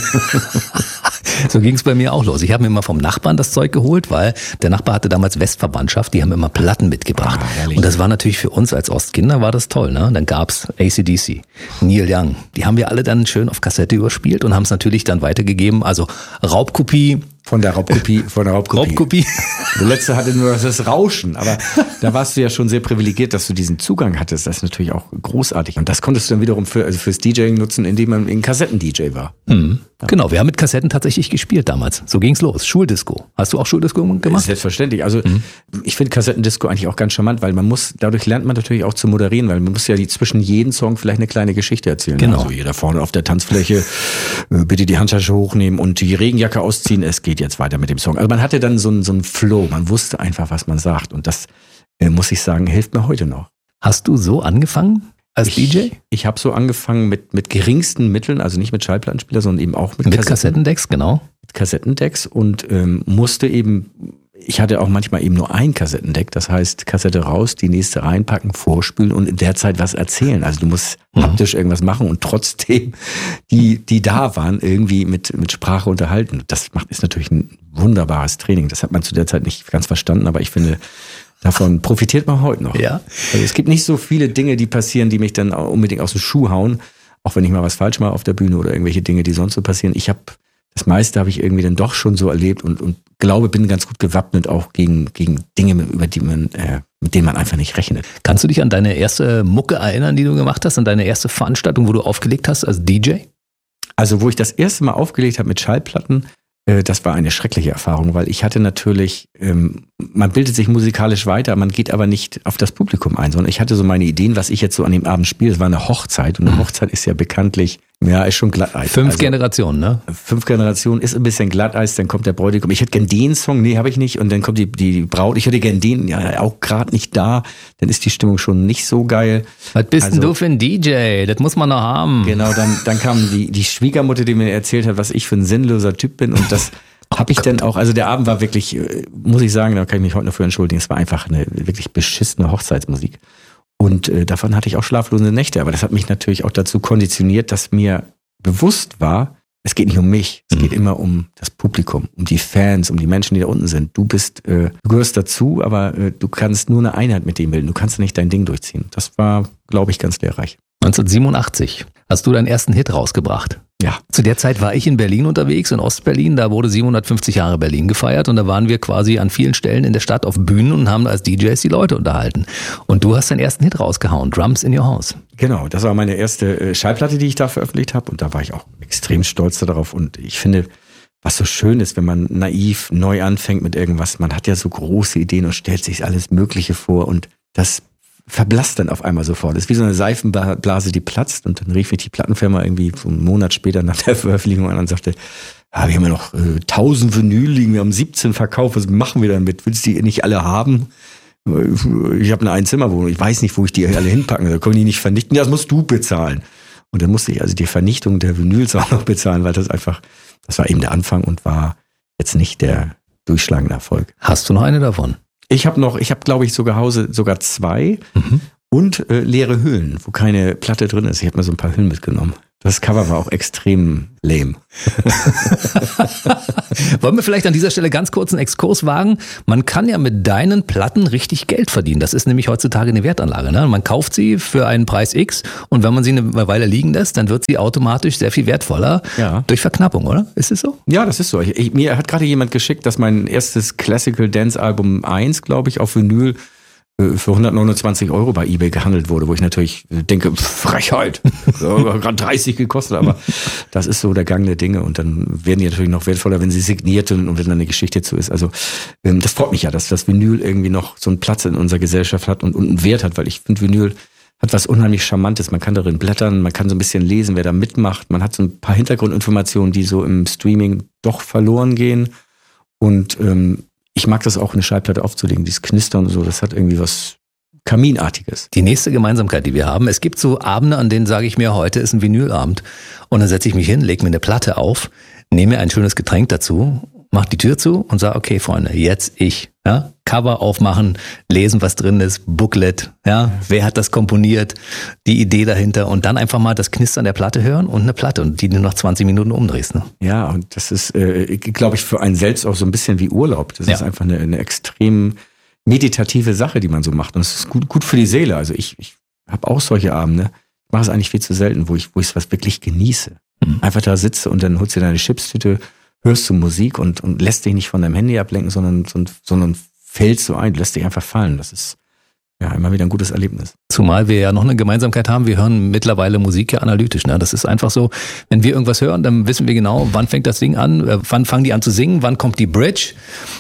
So ging es bei mir auch los. Ich habe mir immer vom Nachbarn das Zeug geholt, weil der Nachbar hatte damals Westverwandtschaft, die haben immer Platten mitgebracht. Ah, und das war natürlich für uns als Ostkinder, war das toll. Ne? Dann gab's A C D C, Neil Young. Die haben wir alle dann schön auf Kassette überspielt und haben es natürlich dann weitergegeben. Also Raubkopie. Von der Raubkopie, von der Raubkopie. Raubkopie. Der letzte hatte nur das Rauschen, aber da warst du ja schon sehr privilegiert, dass du diesen Zugang hattest. Das ist natürlich auch großartig. Und das konntest du dann wiederum für, also fürs DJing nutzen, indem man ein Kassetten-D J war. Mhm. Ja. Genau, wir haben mit Kassetten tatsächlich gespielt damals. So ging's los. Schuldisco. Hast du auch Schuldisco gemacht? Selbstverständlich. Also mhm. ich finde Kassettendisco eigentlich auch ganz charmant, weil man muss, dadurch lernt man natürlich auch zu moderieren, weil man muss ja die zwischen jedem Song vielleicht eine kleine Geschichte erzählen. Genau. Also jeder vorne auf der Tanzfläche, bitte die Handtasche hochnehmen und die Regenjacke ausziehen. Es geht jetzt weiter mit dem Song. Also man hatte dann so einen, so einen Flow. Man wusste einfach, was man sagt. Und das, äh, muss ich sagen, hilft mir heute noch. Hast du so angefangen als ich, D J? Ich habe so angefangen mit, mit geringsten Mitteln, also nicht mit Schallplattenspieler, sondern eben auch mit, mit Kassetten, Kassettendecks, genau. Mit Kassettendecks und ähm, musste eben, ich hatte auch manchmal eben nur ein Kassettendeck, das heißt Kassette raus, die nächste reinpacken, vorspülen und in der Zeit was erzählen. Also du musst mhm. haptisch irgendwas machen und trotzdem die, die da waren, irgendwie mit, mit Sprache unterhalten. Das macht, ist natürlich ein wunderbares Training. Das hat man zu der Zeit nicht ganz verstanden, aber ich finde, davon profitiert man heute noch. Ja. Also es gibt nicht so viele Dinge, die passieren, die mich dann unbedingt aus dem Schuh hauen, auch wenn ich mal was falsch mache auf der Bühne oder irgendwelche Dinge, die sonst so passieren. Ich habe das meiste habe ich irgendwie dann doch schon so erlebt und, und glaube, bin ganz gut gewappnet auch gegen, gegen Dinge, über die man, äh, mit denen man einfach nicht rechnet. Kannst du dich an deine erste Mucke erinnern, die du gemacht hast, an deine erste Veranstaltung, wo du aufgelegt hast als D J? Also wo ich das erste Mal aufgelegt habe mit Schallplatten, äh, das war eine schreckliche Erfahrung, weil ich hatte natürlich, ähm, man bildet sich musikalisch weiter, man geht aber nicht auf das Publikum ein, sondern ich hatte so meine Ideen, was ich jetzt so an dem Abend spiele. Es war eine Hochzeit und eine Hochzeit ist ja bekanntlich, ja, ist schon Glatteis. Fünf also, Generationen, ne? Fünf Generationen ist ein bisschen Glatteis, dann kommt der Bräutigam. Ich hätte gern den Song, nee, habe ich nicht. Und dann kommt die, die Braut, ich hätte gern den, ja, auch gerade nicht da. Dann ist die Stimmung schon nicht so geil. Was bist also, denn du für ein D J? Das muss man noch haben. Genau, dann, dann kam die, die Schwiegermutter, die mir erzählt hat, was ich für ein sinnloser Typ bin. Und das oh habe ich Gott. dann auch, also der Abend war wirklich, muss ich sagen, da kann ich mich heute noch für entschuldigen, es war einfach eine wirklich beschissene Hochzeitsmusik. Und äh, davon hatte ich auch schlaflose Nächte. Aber das hat mich natürlich auch dazu konditioniert, dass mir bewusst war, es geht nicht um mich, es mhm. geht immer um das Publikum, um die Fans, um die Menschen, die da unten sind. Du bist, äh, du gehörst dazu, aber äh, du kannst nur eine Einheit mit dem bilden. Du kannst nicht dein Ding durchziehen. Das war, glaube ich, ganz lehrreich. neunzehnhundertsiebenundachtzig hast du deinen ersten Hit rausgebracht. Ja. Zu der Zeit war ich in Berlin unterwegs, in Ostberlin. Da wurde siebenhundertfünfzig Jahre Berlin gefeiert und da waren wir quasi an vielen Stellen in der Stadt auf Bühnen und haben als D Js die Leute unterhalten. Und du hast deinen ersten Hit rausgehauen, Drums in Your House. Genau, das war meine erste Schallplatte, die ich da veröffentlicht habe und da war ich auch extrem stolz darauf und ich finde, was so schön ist, wenn man naiv neu anfängt mit irgendwas. Man hat ja so große Ideen und stellt sich alles Mögliche vor und das verblasst dann auf einmal sofort. Das ist wie so eine Seifenblase, die platzt und dann rief mich die Plattenfirma irgendwie so einen Monat später nach der Veröffentlichung an und sagte, ah, wir haben ja noch äh, tausend Vinyl liegen, wir haben siebzehn verkauft, was machen wir damit? Willst du die nicht alle haben? Ich habe eine Einzimmerwohnung, ich weiß nicht, wo ich die alle hinpacken, da können die nicht vernichten, ja, das musst du bezahlen. Und dann musste ich also die Vernichtung der Vinyls auch noch bezahlen, weil das einfach, das war eben der Anfang und war jetzt nicht der durchschlagende Erfolg. Hast du noch eine davon? Ich habe noch, ich habe glaube ich sogar Hause sogar zwei mhm. und äh, leere Hüllen, wo keine Platte drin ist. Ich habe mir so ein paar Hüllen mitgenommen. Das Cover war auch extrem lame. Wollen wir vielleicht an dieser Stelle ganz kurz einen Exkurs wagen? Man kann ja mit deinen Platten richtig Geld verdienen. Das ist nämlich heutzutage eine Wertanlage. Ne? Man kauft sie für einen Preis X und wenn man sie eine Weile liegen lässt, dann wird sie automatisch sehr viel wertvoller ja. durch Verknappung, oder? Ist es so? Ja, das ist so. Ich, ich, mir hat gerade jemand geschickt, dass mein erstes Classical Dance Album eins, glaube ich, auf Vinyl für hundertneunundzwanzig Euro bei eBay gehandelt wurde, wo ich natürlich denke, Frechheit, gerade dreißig gekostet, aber das ist so der Gang der Dinge und dann werden die natürlich noch wertvoller, wenn sie signiert und wenn dann eine Geschichte zu ist. Also das freut mich ja, dass das Vinyl irgendwie noch so einen Platz in unserer Gesellschaft hat und, und einen Wert hat, weil ich finde, Vinyl hat was unheimlich Charmantes. Man kann darin blättern, man kann so ein bisschen lesen, wer da mitmacht. Man hat so ein paar Hintergrundinformationen, die so im Streaming doch verloren gehen und ähm, ich mag das auch, eine Schallplatte aufzulegen, dieses Knistern und so, das hat irgendwie was Kaminartiges. Die nächste Gemeinsamkeit, die wir haben, es gibt so Abende, an denen sage ich mir, heute ist ein Vinylabend und dann setze ich mich hin, lege mir eine Platte auf, nehme mir ein schönes Getränk dazu, mache die Tür zu und sage, okay Freunde, jetzt ich. Ja? Cover aufmachen, lesen, was drin ist, Booklet, ja, wer hat das komponiert, die Idee dahinter und dann einfach mal das Knistern der Platte hören und eine Platte und die du noch zwanzig Minuten umdrehst. Ne? Ja, und das ist, äh, glaube ich, für einen selbst auch so ein bisschen wie Urlaub. Das ja. ist einfach eine, eine extrem meditative Sache, die man so macht und es ist gut, gut für die Seele. Also ich, ich habe auch solche Abende, ich mache es eigentlich viel zu selten, wo ich wo ich es was wirklich genieße. Mhm. Einfach da sitze und dann holst du deine Chipstüte, hörst du Musik und, und lässt dich nicht von deinem Handy ablenken, sondern, sondern fällst so ein, lässt dich einfach fallen. Das ist ja immer wieder ein gutes Erlebnis. Zumal wir ja noch eine Gemeinsamkeit haben, wir hören mittlerweile Musik ja analytisch. Ne? Das ist einfach so, wenn wir irgendwas hören, dann wissen wir genau, wann fängt das Ding an, wann fangen die an zu singen, wann kommt die Bridge,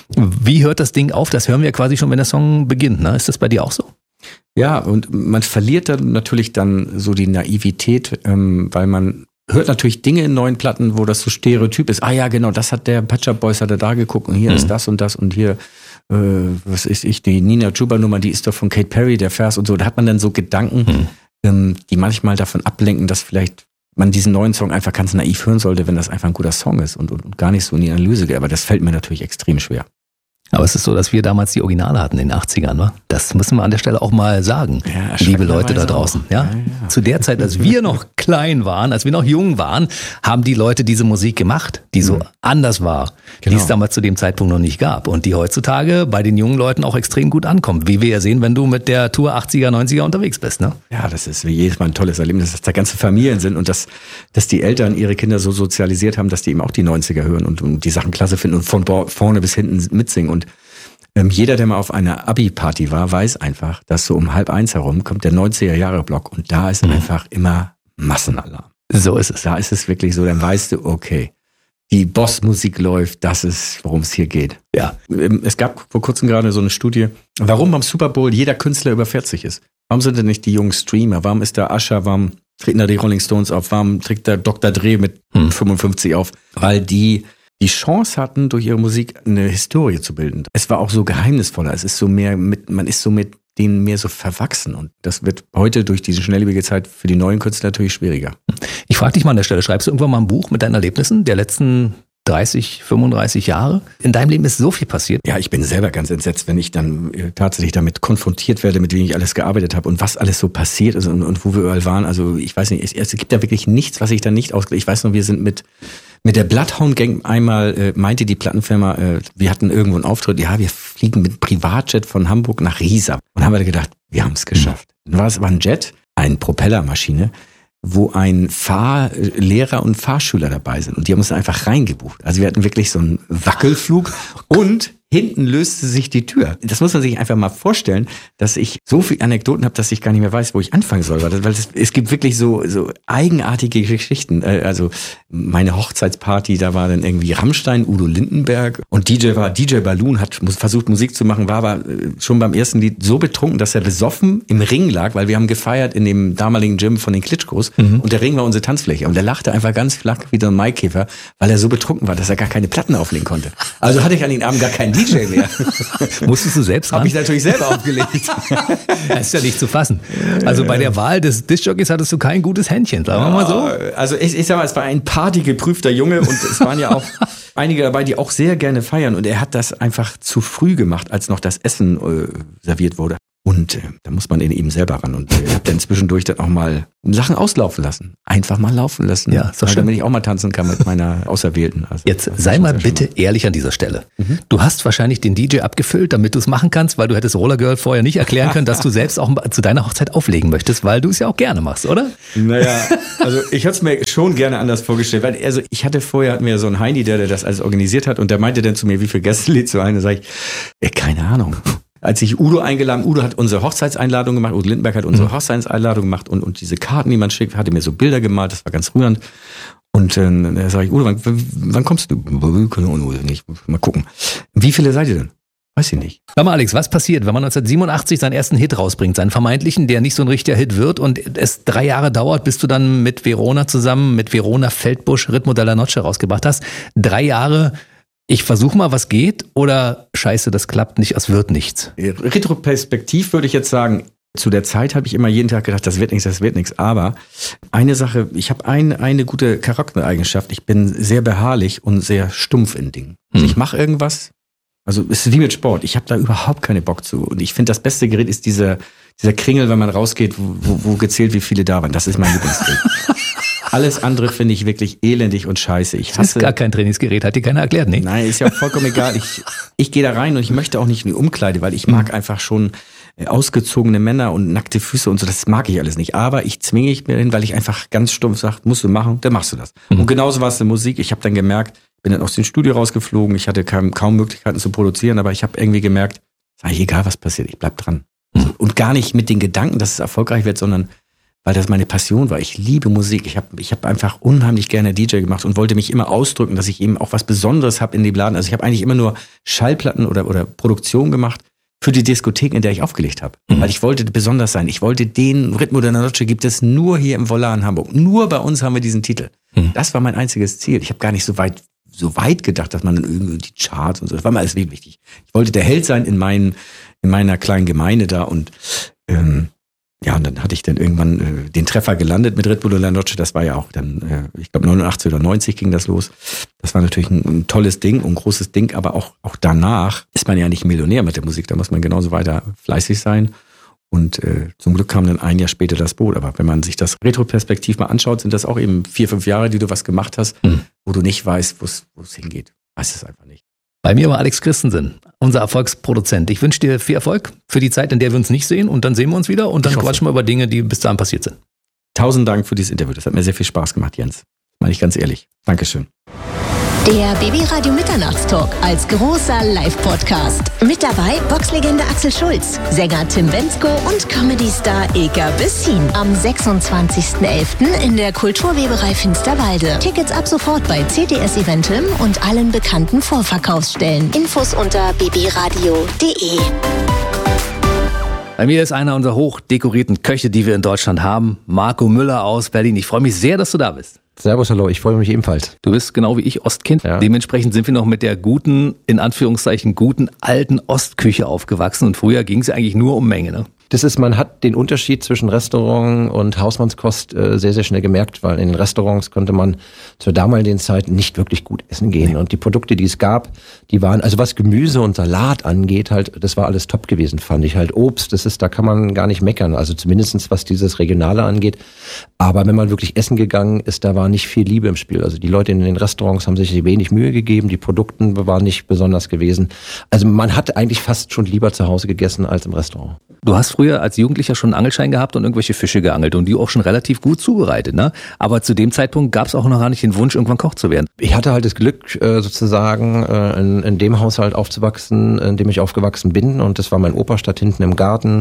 wie hört das Ding auf, das hören wir quasi schon, wenn der Song beginnt. Ne? Ist das bei dir auch so? Ja, und man verliert dann natürlich dann so die Naivität, ähm, weil man hört natürlich Dinge in neuen Platten, wo das so stereotyp ist. Ah ja, genau, das hat der Pet Shop Boys, hat er da geguckt und hier mhm. ist das und das und hier, äh, was ist ich, die Nina Chuba Nummer, die ist doch von Kate Perry, der Vers und so. Da hat man dann so Gedanken, mhm. ähm, die manchmal davon ablenken, dass vielleicht man diesen neuen Song einfach ganz naiv hören sollte, wenn das einfach ein guter Song ist und, und, und gar nicht so in die Analyse geht. Aber das fällt mir natürlich extrem schwer. Aber es ist so, dass wir damals die Originale hatten in den achtzigern, wa? Das müssen wir an der Stelle auch mal sagen, ja, liebe Leute da draußen. Ja? Ja, ja. Zu der Zeit, als wir noch klein waren, als wir noch jung waren, haben die Leute diese Musik gemacht, die so mhm. anders war, genau. die es damals zu dem Zeitpunkt noch nicht gab und die heutzutage bei den jungen Leuten auch extrem gut ankommt, wie wir ja sehen, wenn du mit der Tour achtziger, neunziger unterwegs bist. Ne? Ja, das ist wie jedes Mal ein tolles Erlebnis, dass da ganze Familien sind und dass, dass die Eltern ihre Kinder so sozialisiert haben, dass die eben auch die neunziger hören und, und die Sachen klasse finden und von vorne bis hinten mitsingen. Und ähm, jeder, der mal auf einer Abi-Party war, weiß einfach, dass so um halb eins herum kommt der neunziger-Jahre-Block und da ist mhm. einfach immer Massenalarm. So ist es. Da ist es wirklich so, dann weißt du, okay, die Boss-Musik läuft, das ist, worum es hier geht. Ja. Es gab vor kurzem gerade so eine Studie, warum beim Super Bowl jeder Künstler über vierzig ist. Warum sind denn nicht die jungen Streamer? Warum ist der Usher, warum treten da die Rolling Stones auf? Warum trägt der Doktor Dre mit hm. fünfundfünfzig auf? Weil die die Chance hatten, durch ihre Musik eine Historie zu bilden. Es war auch so geheimnisvoller. Es ist so mehr mit, man ist so mit denen mehr so verwachsen. Und das wird heute durch diese schnelllebige Zeit für die neuen Künstler natürlich schwieriger. Ich frage dich mal an der Stelle, schreibst du irgendwann mal ein Buch mit deinen Erlebnissen der letzten dreißig, fünfunddreißig Jahre? In deinem Leben ist so viel passiert. Ja, ich bin selber ganz entsetzt, wenn ich dann tatsächlich damit konfrontiert werde, mit wem ich alles gearbeitet habe und was alles so passiert ist und, und wo wir überall waren. Also ich weiß nicht, es, es gibt da wirklich nichts, was ich da nicht ausgelegt. Ich weiß noch, wir sind mit mit der Bloodhound Gang einmal, äh, meinte die Plattenfirma, äh, wir hatten irgendwo einen Auftritt, ja, wir fliegen mit Privatjet von Hamburg nach Riesa. Und haben wir gedacht, wir haben es geschafft. Dann war es aber ein Jet, eine Propellermaschine, wo ein Fahrlehrer und Fahrschüler dabei sind. Und die haben uns einfach reingebucht. Also wir hatten wirklich so einen Wackelflug und hinten löste sich die Tür. Das muss man sich einfach mal vorstellen, dass ich so viele Anekdoten habe, dass ich gar nicht mehr weiß, wo ich anfangen soll. Weil, weil es, es gibt wirklich so, so eigenartige Geschichten. Also meine Hochzeitsparty, da war dann irgendwie Rammstein, Udo Lindenberg und D J war, D J Balloon hat versucht Musik zu machen, war aber schon beim ersten Lied so betrunken, dass er besoffen im Ring lag, weil wir haben gefeiert in dem damaligen Gym von den Klitschkos mhm. und der Ring war unsere Tanzfläche und der lachte einfach ganz flach wie so ein Maikäfer, weil er so betrunken war, dass er gar keine Platten auflegen konnte. Also hatte ich an den Abend gar keinen D J mehr. Musstest du selbst ran? Habe ich natürlich selber aufgelegt. Das ist ja nicht zu fassen. Also bei der Wahl des Diskjockeys hattest du kein gutes Händchen, sagen wir mal so. Also ich, ich sag mal, es war ein partygeprüfter Junge und es waren ja auch einige dabei, die auch sehr gerne feiern und er hat das einfach zu früh gemacht, als noch das Essen äh, serviert wurde. Und äh, da muss man in ihm selber ran. Und ich äh, habe dann zwischendurch dann auch mal Sachen auslaufen lassen. Einfach mal laufen lassen. Ja, ist doch schön. Damit ich auch mal tanzen kann mit meiner Auserwählten. Also, jetzt sei mal bitte ehrlich an dieser Stelle. Mhm. Du hast wahrscheinlich den D J abgefüllt, damit du es machen kannst, weil du hättest Roller Girl vorher nicht erklären können, dass du selbst auch zu deiner Hochzeit auflegen möchtest, weil du es ja auch gerne machst, oder? Naja, also ich hatte es mir schon gerne anders vorgestellt. Weil, also ich hatte vorher, hatten wir so einen Heini, der, der das alles organisiert hat und der meinte dann zu mir, wie viele Gäste lädst du ein? Da sage ich, ey, keine Ahnung. Als ich Udo eingeladen, Udo hat unsere Hochzeitseinladung gemacht, Udo Lindenberg hat unsere mhm. Hochzeitseinladung gemacht und, und diese Karten, die man schickt, hatte mir so Bilder gemalt, das war ganz rührend. Und äh, da sage ich, Udo, wann, wann kommst du? Nicht. Mal gucken. Wie viele seid ihr denn? Weiß ich nicht. Sag mal, Alex, was passiert, wenn man neunzehnhundertsiebenundachtzig seinen ersten Hit rausbringt, seinen vermeintlichen, der nicht so ein richtiger Hit wird und es drei Jahre dauert, bis du dann mit Verona zusammen, mit Verona Feldbusch Ritmo della Noche rausgebracht hast? Drei Jahre... Ich versuche mal, was geht, oder scheiße, das klappt nicht, es wird nichts? Retroperspektiv würde ich jetzt sagen, zu der Zeit habe ich immer jeden Tag gedacht, das wird nichts, das wird nichts. Aber eine Sache, ich habe ein, eine gute Charaktereigenschaft, ich bin sehr beharrlich und sehr stumpf in Dingen. Also hm. ich mache irgendwas, also es ist wie mit Sport, ich habe da überhaupt keine Bock zu. Und ich finde, das beste Gerät ist dieser, dieser Kringel, wenn man rausgeht, wo, wo, wo gezählt, wie viele da waren. Das ist mein Lieblingsgerät. Alles andere finde ich wirklich elendig und scheiße. Ich hasse, das ist gar kein Trainingsgerät, hat dir keiner erklärt, ne? Nein, ist ja auch vollkommen egal. Ich, ich gehe da rein und ich möchte auch nicht in die Umkleide, weil ich mag einfach schon ausgezogene Männer und nackte Füße und so. Das mag ich alles nicht. Aber ich zwinge ich mir hin, weil ich einfach ganz stumpf sage, musst du machen, dann machst du das. Mhm. Und genauso war es in Musik. Ich habe dann gemerkt, bin dann aus dem Studio rausgeflogen. Ich hatte kaum, kaum Möglichkeiten zu produzieren, aber ich habe irgendwie gemerkt, ist eigentlich egal, was passiert, ich bleib dran. Mhm. Und gar nicht mit den Gedanken, dass es erfolgreich wird, sondern weil das meine Passion war. Ich liebe Musik. Ich habe ich hab einfach unheimlich gerne D J gemacht und wollte mich immer ausdrücken, dass ich eben auch was Besonderes habe in dem Laden. Also ich habe eigentlich immer nur Schallplatten oder, oder Produktion gemacht für die Diskothek, in der ich aufgelegt habe. Mhm. Weil ich wollte besonders sein. Ich wollte den Ritmo della Noche gibt es nur hier im Volar in Hamburg. Nur bei uns haben wir diesen Titel. Mhm. Das war mein einziges Ziel. Ich habe gar nicht so weit, so weit gedacht, dass man irgendwie die Charts und so, das war mir alles wichtig. Ich wollte der Held sein in, meinen, in meiner kleinen Gemeinde da und ähm, ja, und dann hatte ich dann irgendwann äh, den Treffer gelandet mit Ritmo della Noche. Das war ja auch dann, äh, ich glaube neunundachtzig oder neunzig ging das los. Das war natürlich ein, ein tolles Ding und ein großes Ding, aber auch, auch danach ist man ja nicht Millionär mit der Musik. Da muss man genauso weiter fleißig sein. Und äh, zum Glück kam dann ein Jahr später das Boot. Aber wenn man sich das Retroperspektiv mal anschaut, sind das auch eben vier, fünf Jahre, die du was gemacht hast, mhm. wo du nicht weißt, wo es hingeht. Weißt es einfach nicht. Bei mir war Alex Christensen, unser Erfolgsproduzent. Ich wünsche dir viel Erfolg für die Zeit, in der wir uns nicht sehen. Und dann sehen wir uns wieder und dann quatschen wir über Dinge, die bis dahin passiert sind. Tausend Dank für dieses Interview. Das hat mir sehr viel Spaß gemacht, Jens. Meine ich ganz ehrlich. Dankeschön. Der B B Radio Mitternachtstalk als großer Live-Podcast. Mit dabei Boxlegende Axel Schulz, Sänger Tim Bendzko und Comedy-Star Eker Bessin. Am sechsundzwanzigsten elften in der Kulturweberei Finsterwalde. Tickets ab sofort bei C T S Eventim und allen bekannten Vorverkaufsstellen. Infos unter b b radio punkt d e. Bei mir ist einer unserer hochdekorierten Köche, die wir in Deutschland haben, Marco Müller aus Berlin. Ich freue mich sehr, dass du da bist. Servus, hallo, ich freue mich ebenfalls. Du bist genau wie ich Ostkind. Ja. Dementsprechend sind wir noch mit der guten, in Anführungszeichen, guten alten Ostküche aufgewachsen. Und früher ging es ja eigentlich nur um Menge, ne? Das ist, man hat den Unterschied zwischen Restaurant und Hausmannskost äh, sehr, sehr schnell gemerkt, weil in den Restaurants konnte man zur damaligen Zeit nicht wirklich gut essen gehen. Nee. Und die Produkte, die es gab, die waren, also was Gemüse und Salat angeht, halt, das war alles top gewesen, fand ich. Halt Obst, das ist, da kann man gar nicht meckern. Also zumindestens was dieses Regionale angeht. Aber wenn man wirklich essen gegangen ist, da war nicht viel Liebe im Spiel. Also die Leute in den Restaurants haben sich wenig Mühe gegeben, die Produkte waren nicht besonders gewesen. Also man hat eigentlich fast schon lieber zu Hause gegessen als im Restaurant. Du hast früher als Jugendlicher schon einen Angelschein gehabt und irgendwelche Fische geangelt und die auch schon relativ gut zubereitet, ne? Aber zu dem Zeitpunkt gab es auch noch gar nicht den Wunsch, irgendwann Koch zu werden. Ich hatte halt das Glück, sozusagen in, in dem Haushalt aufzuwachsen, in dem ich aufgewachsen bin. Und das war mein Opa, statt hinten im Garten.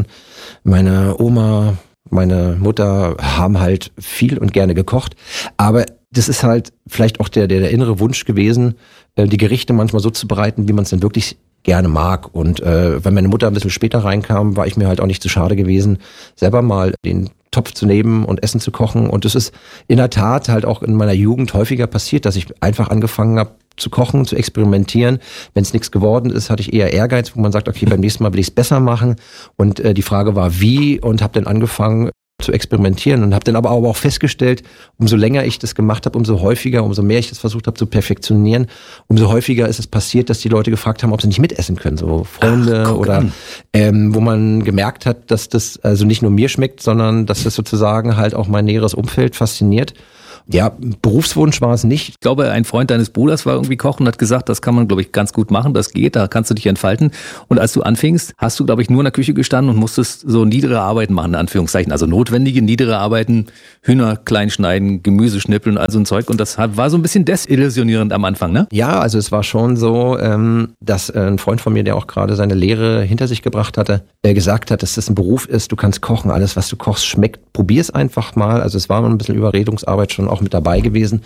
Meine Oma, meine Mutter haben halt viel und gerne gekocht. Aber das ist halt vielleicht auch der, der, der innere Wunsch gewesen, die Gerichte manchmal so zu bereiten, wie man es denn wirklich gerne mag. Und äh, wenn meine Mutter ein bisschen später reinkam, war ich mir halt auch nicht zu schade gewesen, selber mal den Topf zu nehmen und Essen zu kochen. Und das ist in der Tat halt auch in meiner Jugend häufiger passiert, dass ich einfach angefangen habe zu kochen, zu experimentieren. Wenn es nichts geworden ist, hatte ich eher Ehrgeiz, wo man sagt, okay, beim nächsten Mal will ich es besser machen. Und äh, die Frage war, wie, und habe dann angefangen zu experimentieren und habe dann aber auch festgestellt, umso länger ich das gemacht habe, umso häufiger, umso mehr ich das versucht habe zu perfektionieren, umso häufiger ist es passiert, dass die Leute gefragt haben, ob sie nicht mitessen können, so Freunde. Ach, oder ähm, wo man gemerkt hat, dass das also nicht nur mir schmeckt, sondern dass das sozusagen halt auch mein näheres Umfeld fasziniert. Ja, Berufswunsch war es nicht. Ich glaube, ein Freund deines Bruders war irgendwie Koch und hat gesagt, das kann man, glaube ich, ganz gut machen, das geht, da kannst du dich entfalten. Und als du anfingst, hast du, glaube ich, nur in der Küche gestanden und musstest so niedere Arbeiten machen, in Anführungszeichen. Also notwendige, niedere Arbeiten, Hühner klein schneiden, Gemüse schnippeln, also ein Zeug. Und das war so ein bisschen desillusionierend am Anfang, ne? Ja, also es war schon so, dass ein Freund von mir, der auch gerade seine Lehre hinter sich gebracht hatte, gesagt hat, dass das ein Beruf ist, du kannst kochen, alles, was du kochst, schmeckt. Probier es einfach mal. Also es war ein bisschen Überredungsarbeit schon auch mit dabei gewesen.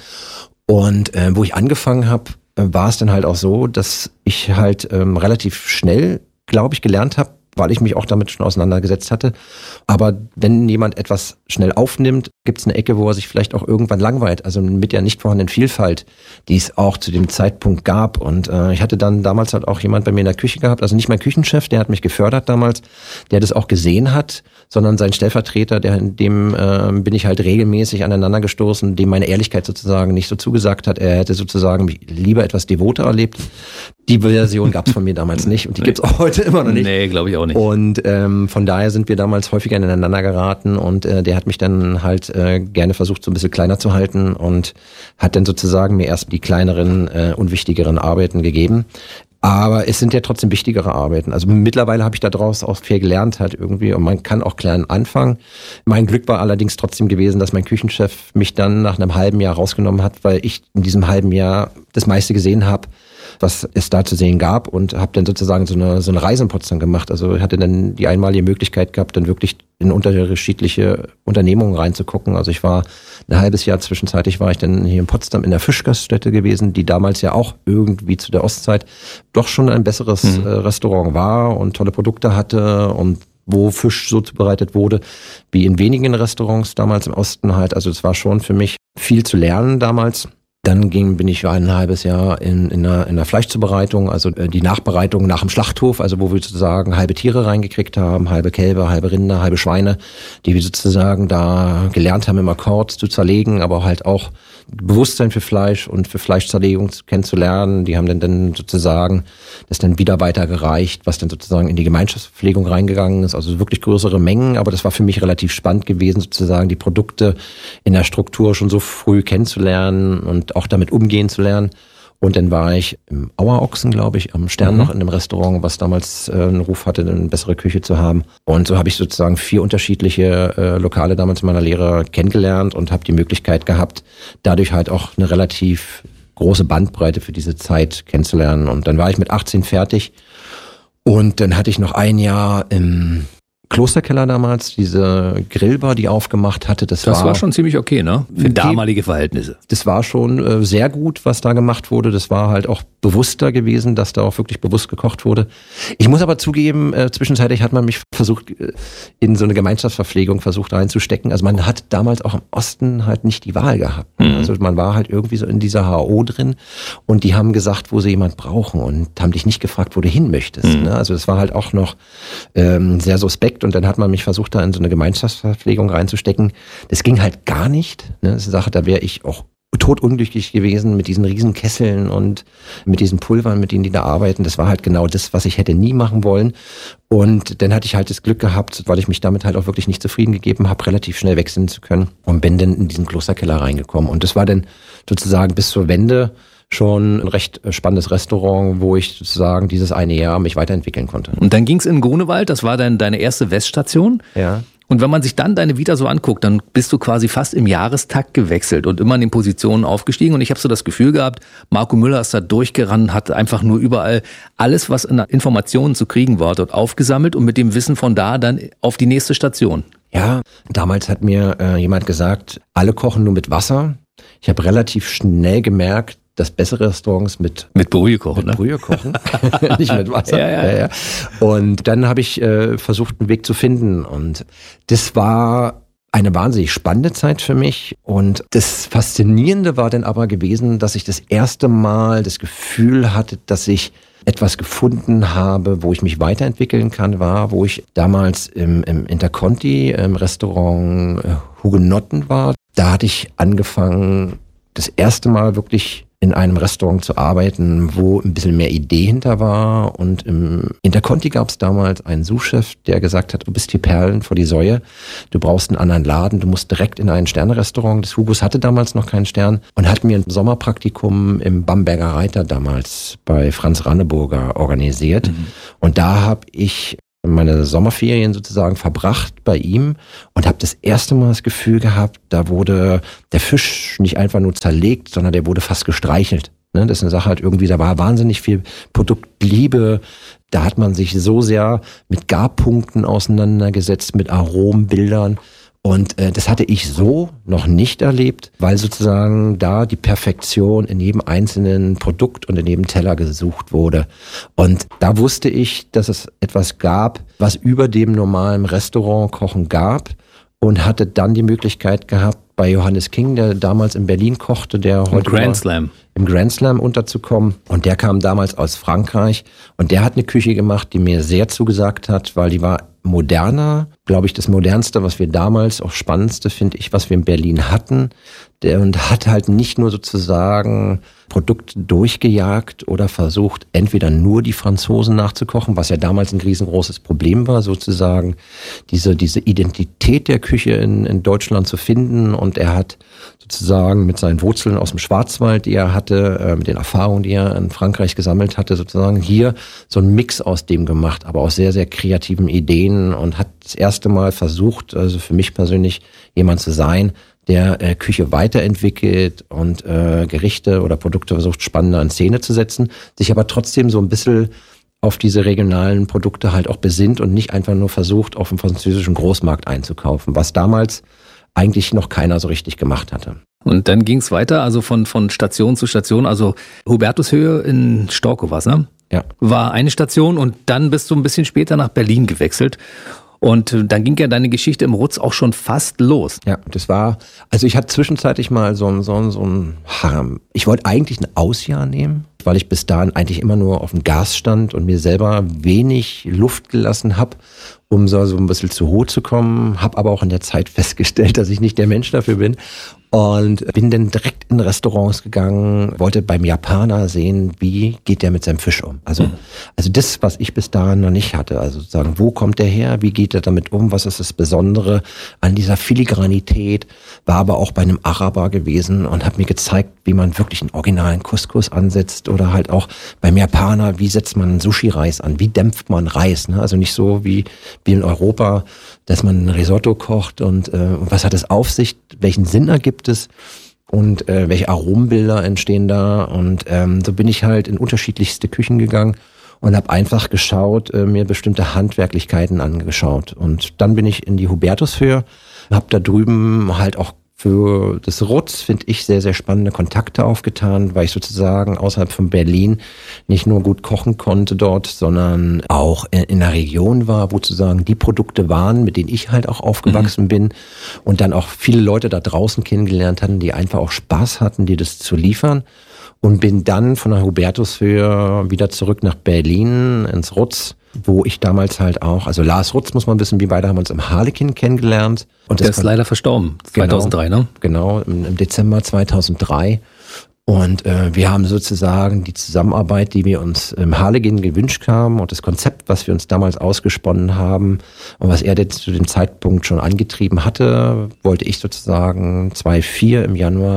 Und äh, wo ich angefangen habe, äh, war es dann halt auch so, dass ich halt ähm, relativ schnell, glaube ich, gelernt habe, weil ich mich auch damit schon auseinandergesetzt hatte. Aber wenn jemand etwas schnell aufnimmt, gibt es eine Ecke, wo er sich vielleicht auch irgendwann langweilt. Also mit der nicht vorhandenen Vielfalt, die es auch zu dem Zeitpunkt gab. Und äh, ich hatte dann damals halt auch jemand bei mir in der Küche gehabt, also nicht mein Küchenchef, der hat mich gefördert damals, der das auch gesehen hat, sondern sein Stellvertreter, der dem äh, bin ich halt regelmäßig aneinander gestoßen, dem meine Ehrlichkeit sozusagen nicht so zugesagt hat. Er hätte sozusagen mich lieber etwas devoter erlebt. Die Version gab es von mir damals nicht und die gibt's auch heute immer noch nicht. Nee, glaube ich auch nicht. Und ähm, von daher sind wir damals häufiger ineinander geraten und äh, der hat mich dann halt äh, gerne versucht, so ein bisschen kleiner zu halten und hat dann sozusagen mir erst die kleineren, äh, unwichtigeren Arbeiten gegeben. Aber es sind ja trotzdem wichtigere Arbeiten. Also mittlerweile habe ich daraus auch viel gelernt halt irgendwie und man kann auch klein anfangen. Mein Glück war allerdings trotzdem gewesen, dass mein Küchenchef mich dann nach einem halben Jahr rausgenommen hat, weil ich in diesem halben Jahr das meiste gesehen habe, was es da zu sehen gab und habe dann sozusagen so eine so eine Reise in Potsdam gemacht. Also ich hatte dann die einmalige Möglichkeit gehabt, dann wirklich in unterschiedliche Unternehmungen reinzugucken. Also ich war ein halbes Jahr zwischenzeitlich war ich dann hier in Potsdam in der Fischgaststätte gewesen, die damals ja auch irgendwie zu der Ostzeit doch schon ein besseres mhm. äh, Restaurant war und tolle Produkte hatte und wo Fisch so zubereitet wurde, wie in wenigen Restaurants damals im Osten halt. Also es war schon für mich viel zu lernen damals. Dann ging, bin ich ein halbes Jahr in, in, einer, in einer Fleischzubereitung, also die Nachbereitung nach dem Schlachthof, also wo wir sozusagen halbe Tiere reingekriegt haben, halbe Kälber, halbe Rinder, halbe Schweine, die wir sozusagen da gelernt haben, im Akkord zu zerlegen, aber halt auch Bewusstsein für Fleisch und für Fleischzerlegung kennenzulernen. Die haben dann, dann sozusagen das dann wieder weitergereicht, was dann sozusagen in die Gemeinschaftsverpflegung reingegangen ist, also wirklich größere Mengen, aber das war für mich relativ spannend gewesen, sozusagen die Produkte in der Struktur schon so früh kennenzulernen und auch damit umgehen zu lernen. Und dann war ich im Auerochsen, glaube ich, am Stern mhm. noch in einem Restaurant, was damals äh, einen Ruf hatte, eine bessere Küche zu haben. Und so habe ich sozusagen vier unterschiedliche äh, Lokale damals in meiner Lehre kennengelernt und habe die Möglichkeit gehabt, dadurch halt auch eine relativ große Bandbreite für diese Zeit kennenzulernen. Und dann war ich mit achtzehn fertig und dann hatte ich noch ein Jahr im Klosterkeller damals, diese Grillbar, die aufgemacht hatte, das, das war... Das war schon ziemlich okay, ne? Für die, damalige Verhältnisse. Das war schon äh, sehr gut, was da gemacht wurde. Das war halt auch bewusster gewesen, dass da auch wirklich bewusst gekocht wurde. Ich muss aber zugeben, äh, zwischenzeitlich hat man mich versucht, äh, in so eine Gemeinschaftsverpflegung versucht reinzustecken. Also man hat damals auch im Osten halt nicht die Wahl gehabt. Mhm. Also man war halt irgendwie so in dieser H O drin und die haben gesagt, wo sie jemand brauchen und haben dich nicht gefragt, wo du hin möchtest. Mhm. Ne? Also das war halt auch noch ähm, sehr suspekt. Und dann hat man mich versucht, da in so eine Gemeinschaftsverpflegung reinzustecken. Das ging halt gar nicht. Ne? Das ist eine Sache, da wäre ich auch totunglücklich gewesen mit diesen riesen Kesseln und mit diesen Pulvern, mit denen die da arbeiten. Das war halt genau das, was ich hätte nie machen wollen. Und dann hatte ich halt das Glück gehabt, weil ich mich damit halt auch wirklich nicht zufrieden gegeben habe, relativ schnell wechseln zu können und bin dann in diesen Klosterkeller reingekommen. Und das war dann sozusagen bis zur Wende schon ein recht spannendes Restaurant, wo ich sozusagen dieses eine Jahr mich weiterentwickeln konnte. Und dann ging's in Grunewald, das war dann deine erste Weststation. Ja. Und wenn man sich dann deine Vita so anguckt, dann bist du quasi fast im Jahrestakt gewechselt und immer in den Positionen aufgestiegen. Und ich habe so das Gefühl gehabt, Marco Müller ist da durchgerannt, hat einfach nur überall alles, was in Informationen zu kriegen war, dort aufgesammelt und mit dem Wissen von da dann auf die nächste Station. Ja, damals hat mir äh, jemand gesagt, alle kochen nur mit Wasser. Ich habe relativ schnell gemerkt, dass bessere Restaurants mit mit Brühe kochen, mit ne? Brühe kochen, nicht mit Wasser. Ja, ja, ja. Ja, ja. Und dann habe ich äh, versucht, einen Weg zu finden. Und das war eine wahnsinnig spannende Zeit für mich. Und das Faszinierende war dann aber gewesen, dass ich das erste Mal das Gefühl hatte, dass ich etwas gefunden habe, wo ich mich weiterentwickeln kann, war, wo ich damals im, im Interconti, im Restaurant Hugenotten war. Da hatte ich angefangen, das erste Mal wirklich in einem Restaurant zu arbeiten, wo ein bisschen mehr Idee hinter war. Und im Interconti gab es damals einen Sous-Chef, der gesagt hat, du bist hier Perlen vor die Säue, du brauchst einen anderen Laden, du musst direkt in ein Sterne-Restaurant. Das Hugos hatte damals noch keinen Stern und hat mir ein Sommerpraktikum im Bamberger Reiter damals bei Franz Ranneburger organisiert. Mhm. Und da habe ich meine Sommerferien sozusagen verbracht bei ihm und habe das erste Mal das Gefühl gehabt, da wurde der Fisch nicht einfach nur zerlegt, sondern der wurde fast gestreichelt. Ne? Das ist eine Sache halt irgendwie, da war wahnsinnig viel Produktliebe, da hat man sich so sehr mit Garpunkten auseinandergesetzt, mit Aromenbildern. Und äh, das hatte ich so noch nicht erlebt, weil sozusagen da die Perfektion in jedem einzelnen Produkt und in jedem Teller gesucht wurde. Und da wusste ich, dass es etwas gab, was über dem normalen Restaurantkochen gab und hatte dann die Möglichkeit gehabt, bei Johannes King, der damals in Berlin kochte, der heute Im Grand Slam. im Grand Slam unterzukommen. Und der kam damals aus Frankreich und der hat eine Küche gemacht, die mir sehr zugesagt hat, weil die war moderner, glaube ich, das modernste, was wir damals, auch spannendste, finde ich, was wir in Berlin hatten. Der und hat halt nicht nur sozusagen Produkte durchgejagt oder versucht, entweder nur die Franzosen nachzukochen, was ja damals ein riesengroßes Problem war, sozusagen diese diese Identität der Küche in, in Deutschland zu finden. Und er hat sozusagen mit seinen Wurzeln aus dem Schwarzwald, die er hatte, äh, mit den Erfahrungen, die er in Frankreich gesammelt hatte, sozusagen hier so einen Mix aus dem gemacht, aber aus sehr, sehr kreativen Ideen und hat das erste Mal versucht, also für mich persönlich jemand zu sein, der äh, Küche weiterentwickelt und äh, Gerichte oder Produkte versucht, spannender in Szene zu setzen, sich aber trotzdem so ein bisschen auf diese regionalen Produkte halt auch besinnt und nicht einfach nur versucht, auf dem französischen Großmarkt einzukaufen, was damals eigentlich noch keiner so richtig gemacht hatte. Und dann ging es weiter, also von, von Station zu Station, also Hubertushöhe in Storkow war's, ne? Ja. War eine Station und dann bist du ein bisschen später nach Berlin gewechselt. Und dann ging ja deine Geschichte im Rutz auch schon fast los. Ja, das war, also ich hatte zwischenzeitlich mal so ein, so ein, so ein Harm. Ich wollte eigentlich ein Ausjahr nehmen, weil ich bis dahin eigentlich immer nur auf dem Gas stand und mir selber wenig Luft gelassen habe, um so, so ein bisschen zu hoch zu kommen. Habe aber auch in der Zeit festgestellt, dass ich nicht der Mensch dafür bin. Und bin dann direkt in Restaurants gegangen, wollte beim Japaner sehen, wie geht der mit seinem Fisch um. Also, mhm. also das, was ich bis dahin noch nicht hatte. Also sozusagen, wo kommt der her? Wie geht er damit um? Was ist das Besondere an dieser Filigranität? War aber auch bei einem Araber gewesen und hat mir gezeigt, wie man wirklich einen originalen Couscous ansetzt oder halt auch beim Japaner, wie setzt man einen Sushi-Reis an? Wie dämpft man Reis? Ne? Also nicht so wie, wie in Europa, dass man ein Risotto kocht und äh, was hat es auf sich? Welchen Sinn ergibt es und äh, welche Aromenbilder entstehen da und ähm, so bin ich halt in unterschiedlichste Küchen gegangen und habe einfach geschaut, äh, mir bestimmte Handwerklichkeiten angeschaut und dann bin ich in die Hubertushöhe, habe da drüben halt auch für das Rutz, finde ich, sehr, sehr spannende Kontakte aufgetan, weil ich sozusagen außerhalb von Berlin nicht nur gut kochen konnte dort, sondern auch in einer Region war, wo sozusagen die Produkte waren, mit denen ich halt auch aufgewachsen mhm. bin und dann auch viele Leute da draußen kennengelernt hatten, die einfach auch Spaß hatten, die das zu liefern. Und bin dann von der Hubertushöhe wieder zurück nach Berlin ins Rutz, wo ich damals halt auch, also Lars Rutz muss man wissen, wir beide haben uns im Harlekin kennengelernt. Und das Der ist leider verstorben, zweitausenddrei, genau, ne? Genau, im, im Dezember zweitausenddrei. Und äh, wir haben sozusagen die Zusammenarbeit, die wir uns im Harlekin gewünscht haben und das Konzept, was wir uns damals ausgesponnen haben und was er jetzt zu dem Zeitpunkt schon angetrieben hatte, wollte ich sozusagen zweitausendvier im Januar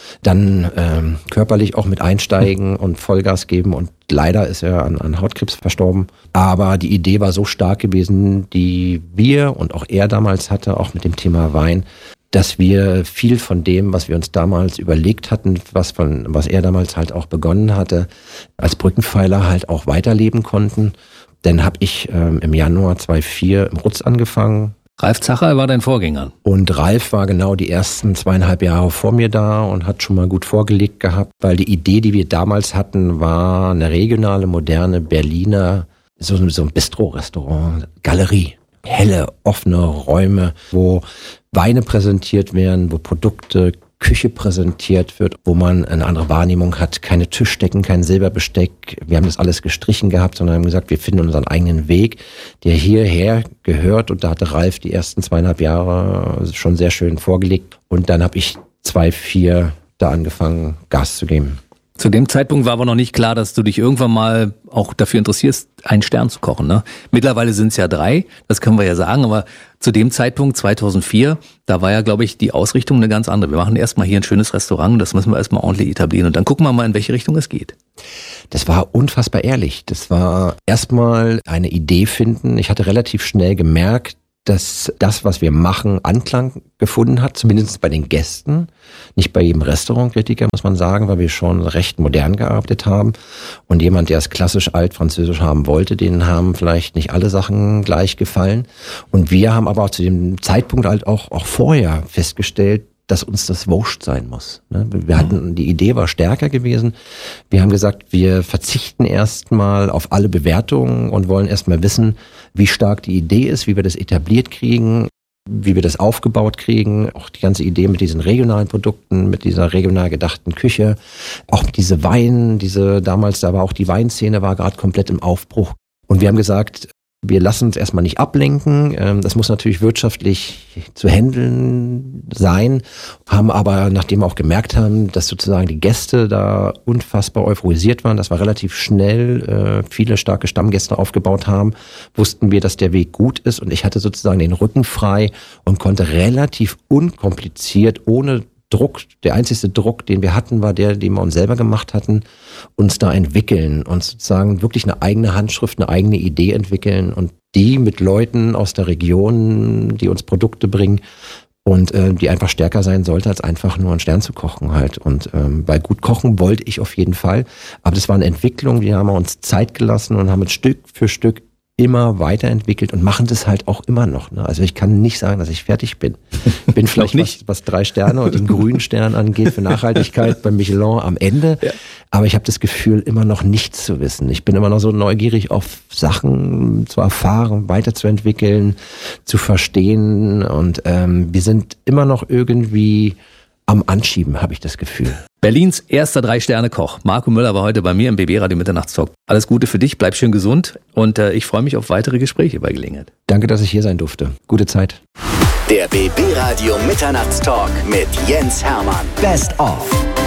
dann ähm, körperlich auch mit einsteigen und Vollgas geben und leider ist er an, an Hautkrebs verstorben. Aber die Idee war so stark gewesen, die wir und auch er damals hatte, auch mit dem Thema Wein, dass wir viel von dem, was wir uns damals überlegt hatten, was von, was er damals halt auch begonnen hatte, als Brückenpfeiler halt auch weiterleben konnten. Dann habe ich ähm, im Januar zweitausendvier im Rutz angefangen. Ralf Zacher war dein Vorgänger. Und Ralf war genau die ersten zweieinhalb Jahre vor mir da und hat schon mal gut vorgelegt gehabt, weil die Idee, die wir damals hatten, war eine regionale, moderne Berliner, so, so ein Bistro-Restaurant, Galerie. Helle, offene Räume, wo Weine präsentiert werden, wo Produkte, Küche präsentiert wird, wo man eine andere Wahrnehmung hat, keine Tischdecken, kein Silberbesteck. Wir haben das alles gestrichen gehabt, sondern haben gesagt, wir finden unseren eigenen Weg, der hierher gehört. Und da hatte Ralf die ersten zweieinhalb Jahre schon sehr schön vorgelegt. Und dann habe ich zweitausendvier da angefangen, Gas zu geben. Zu dem Zeitpunkt war aber noch nicht klar, dass du dich irgendwann mal auch dafür interessierst, einen Stern zu kochen. Ne? Mittlerweile sind es ja drei, das können wir ja sagen, aber zu dem Zeitpunkt zweitausendvier, da war ja, glaube ich, die Ausrichtung eine ganz andere. Wir machen erstmal hier ein schönes Restaurant, das müssen wir erstmal ordentlich etablieren und dann gucken wir mal, in welche Richtung es geht. Das war unfassbar ehrlich. Das war erstmal eine Idee finden. Ich hatte relativ schnell gemerkt, dass das, was wir machen, Anklang gefunden hat, zumindest bei den Gästen. Nicht bei jedem Restaurantkritiker, muss man sagen, weil wir schon recht modern gearbeitet haben. Und jemand, der es klassisch altfranzösisch haben wollte, denen haben vielleicht nicht alle Sachen gleich gefallen. Und wir haben aber auch zu dem Zeitpunkt halt auch, auch vorher festgestellt, dass uns das wurscht sein muss. Wir hatten, die Idee war stärker gewesen. Wir haben gesagt, wir verzichten erstmal auf alle Bewertungen und wollen erstmal wissen, wie stark die Idee ist, wie wir das etabliert kriegen, wie wir das aufgebaut kriegen. Auch die ganze Idee mit diesen regionalen Produkten, mit dieser regional gedachten Küche, auch mit diese Wein, diese damals, da war auch die Weinszene, war gerade komplett im Aufbruch. Und wir haben gesagt, wir lassen uns erstmal nicht ablenken. Das muss natürlich wirtschaftlich zu handeln sein, haben aber, nachdem wir auch gemerkt haben, dass sozusagen die Gäste da unfassbar euphorisiert waren, dass wir relativ schnell äh, viele starke Stammgäste aufgebaut haben, wussten wir, dass der Weg gut ist und ich hatte sozusagen den Rücken frei und konnte relativ unkompliziert, ohne Druck, der einzige Druck, den wir hatten, war der, den wir uns selber gemacht hatten, uns da entwickeln und sozusagen wirklich eine eigene Handschrift, eine eigene Idee entwickeln und die mit Leuten aus der Region, die uns Produkte bringen und äh, die einfach stärker sein sollte, als einfach nur einen Stern zu kochen halt. Und ähm, bei gut kochen wollte ich auf jeden Fall, aber das war eine Entwicklung, die haben wir uns Zeit gelassen und haben es Stück für Stück immer weiterentwickelt und machen das halt auch immer noch. Ne? Also ich kann nicht sagen, dass ich fertig bin. Ich bin vielleicht nicht, was, was drei Sterne und den grünen Stern angeht für Nachhaltigkeit bei Michelin am Ende. Ja. Aber ich habe das Gefühl, immer noch nichts zu wissen. Ich bin immer noch so neugierig auf Sachen zu erfahren, weiterzuentwickeln, zu verstehen. Und ähm, wir sind immer noch irgendwie am Anschieben, habe ich das Gefühl. Berlins erster Drei-Sterne-Koch. Marco Müller war heute bei mir im B B Radio Mitternachtstalk. Alles Gute für dich, bleib schön gesund und äh, ich freue mich auf weitere Gespräche bei Gelegenheit. Danke, dass ich hier sein durfte. Gute Zeit. Der B B Radio Mitternachtstalk mit Jens Hermann. Best of.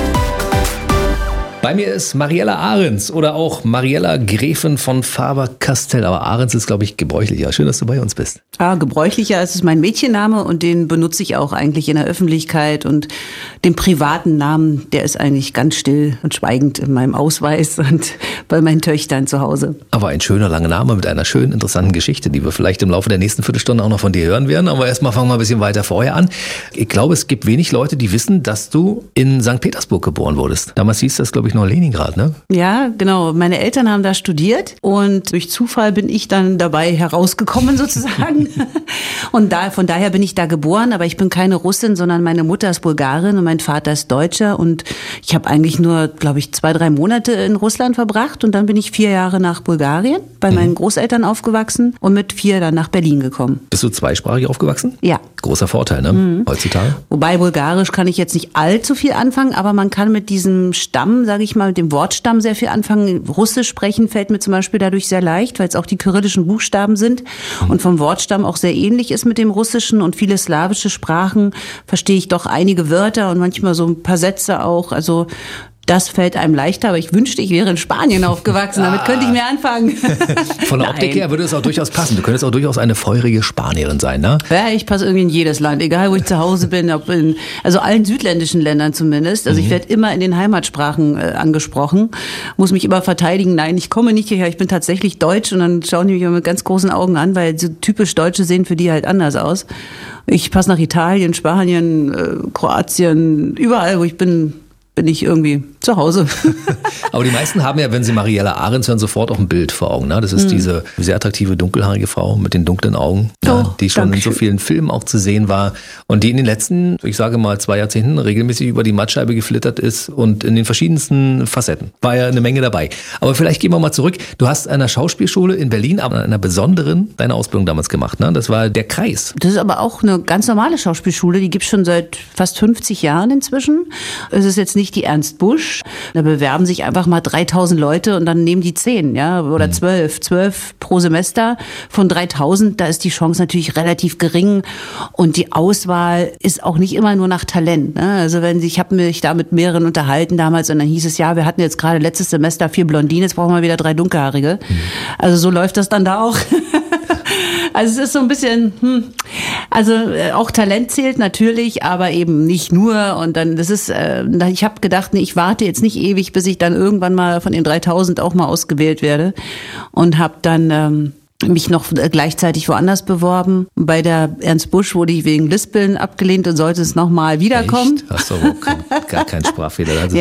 Bei mir ist Mariella Ahrens oder auch Mariella Gräfin von Faber-Castell. Aber Ahrens ist, glaube ich, gebräuchlicher. Schön, dass du bei uns bist. Ja, gebräuchlicher. Es ist mein Mädchenname und den benutze ich auch eigentlich in der Öffentlichkeit. Und den privaten Namen, der ist eigentlich ganz still und schweigend in meinem Ausweis und bei meinen Töchtern zu Hause. Aber ein schöner, langer Name mit einer schönen, interessanten Geschichte, die wir vielleicht im Laufe der nächsten Viertelstunde auch noch von dir hören werden. Aber erstmal fangen wir ein bisschen weiter vorher an. Ich glaube, es gibt wenig Leute, die wissen, dass du in Sankt Petersburg geboren wurdest. Damals hieß das, glaube ich, noch Leningrad, ne? Ja, genau. Meine Eltern haben da studiert und durch Zufall bin ich dann dabei herausgekommen sozusagen. Und da, von daher bin ich da geboren, aber ich bin keine Russin, sondern meine Mutter ist Bulgarin und mein Vater ist Deutscher und ich habe eigentlich nur, glaube ich, zwei, drei Monate in Russland verbracht und dann bin ich vier Jahre nach Bulgarien bei mhm. meinen Großeltern aufgewachsen und mit vier dann nach Berlin gekommen. Bist du zweisprachig aufgewachsen? Ja. Großer Vorteil, ne? Mhm. Heutzutage. Wobei Bulgarisch kann ich jetzt nicht allzu viel anfangen, aber man kann mit diesem Stamm, sage ich mal, mit dem Wortstamm sehr viel anfangen. Russisch sprechen fällt mir zum Beispiel dadurch sehr leicht, weil es auch die kyrillischen Buchstaben sind mhm. und vom Wortstamm auch sehr ähnlich ist mit dem Russischen und viele slawische Sprachen verstehe ich doch einige Wörter und manchmal so ein paar Sätze auch. Also Das fällt einem leichter, aber ich wünschte, ich wäre in Spanien aufgewachsen. Damit könnte ich mir anfangen. Von der Optik her würde es auch durchaus passen. Du könntest auch durchaus eine feurige Spanierin sein, ne? Ja, ich passe irgendwie in jedes Land, egal wo ich zu Hause bin, ob in, also allen südländischen Ländern zumindest. Also mhm. ich werde immer in den Heimatsprachen äh, angesprochen, muss mich immer verteidigen. Nein, ich komme nicht hierher, ich bin tatsächlich deutsch, und dann schauen die mich immer mit ganz großen Augen an, weil so typisch Deutsche sehen für die halt anders aus. Ich passe nach Italien, Spanien, äh, Kroatien, überall, wo ich bin, bin ich irgendwie zu Hause. Aber die meisten haben ja, wenn sie Mariella Ahrens hören, sofort auch ein Bild vor Augen. Ne? Das ist mhm. diese sehr attraktive, dunkelhaarige Frau mit den dunklen Augen, oh, ja, die schon in so vielen Filmen auch zu sehen war und die in den letzten, ich sage mal, zwei Jahrzehnten regelmäßig über die Mattscheibe geflittert ist und in den verschiedensten Facetten. War ja eine Menge dabei. Aber vielleicht gehen wir mal zurück. Du hast an einer Schauspielschule in Berlin, aber an einer besonderen, deine Ausbildung damals gemacht. Ne? Das war der Kreis. Das ist aber auch eine ganz normale Schauspielschule. Die gibt es schon seit fast fünfzig Jahren inzwischen. Es ist jetzt nicht die Ernst Busch. Da bewerben sich einfach mal dreitausend Leute und dann nehmen die zehn, ja, oder zwölf, zwölf pro Semester von dreitausend. Da ist die Chance natürlich relativ gering und die Auswahl ist auch nicht immer nur nach Talent. Ne? Also wenn sie, ich habe mich da mit mehreren unterhalten damals und dann hieß es, ja, wir hatten jetzt gerade letztes Semester vier Blondinen, jetzt brauchen wir wieder drei Dunkelhaarige. Mhm. Also so läuft das dann da auch. Also es ist so ein bisschen, hm, also äh, auch Talent zählt natürlich, aber eben nicht nur. Und dann, das ist, äh, ich habe gedacht, nee, ich warte jetzt nicht ewig, bis ich dann irgendwann mal von den dreitausend auch mal ausgewählt werde. Und habe dann ähm, mich noch gleichzeitig woanders beworben. Bei der Ernst Busch wurde ich wegen Lispeln abgelehnt und sollte es nochmal wiederkommen. Echt? Hast du aber kein, gar keinen Sprachfehler. Also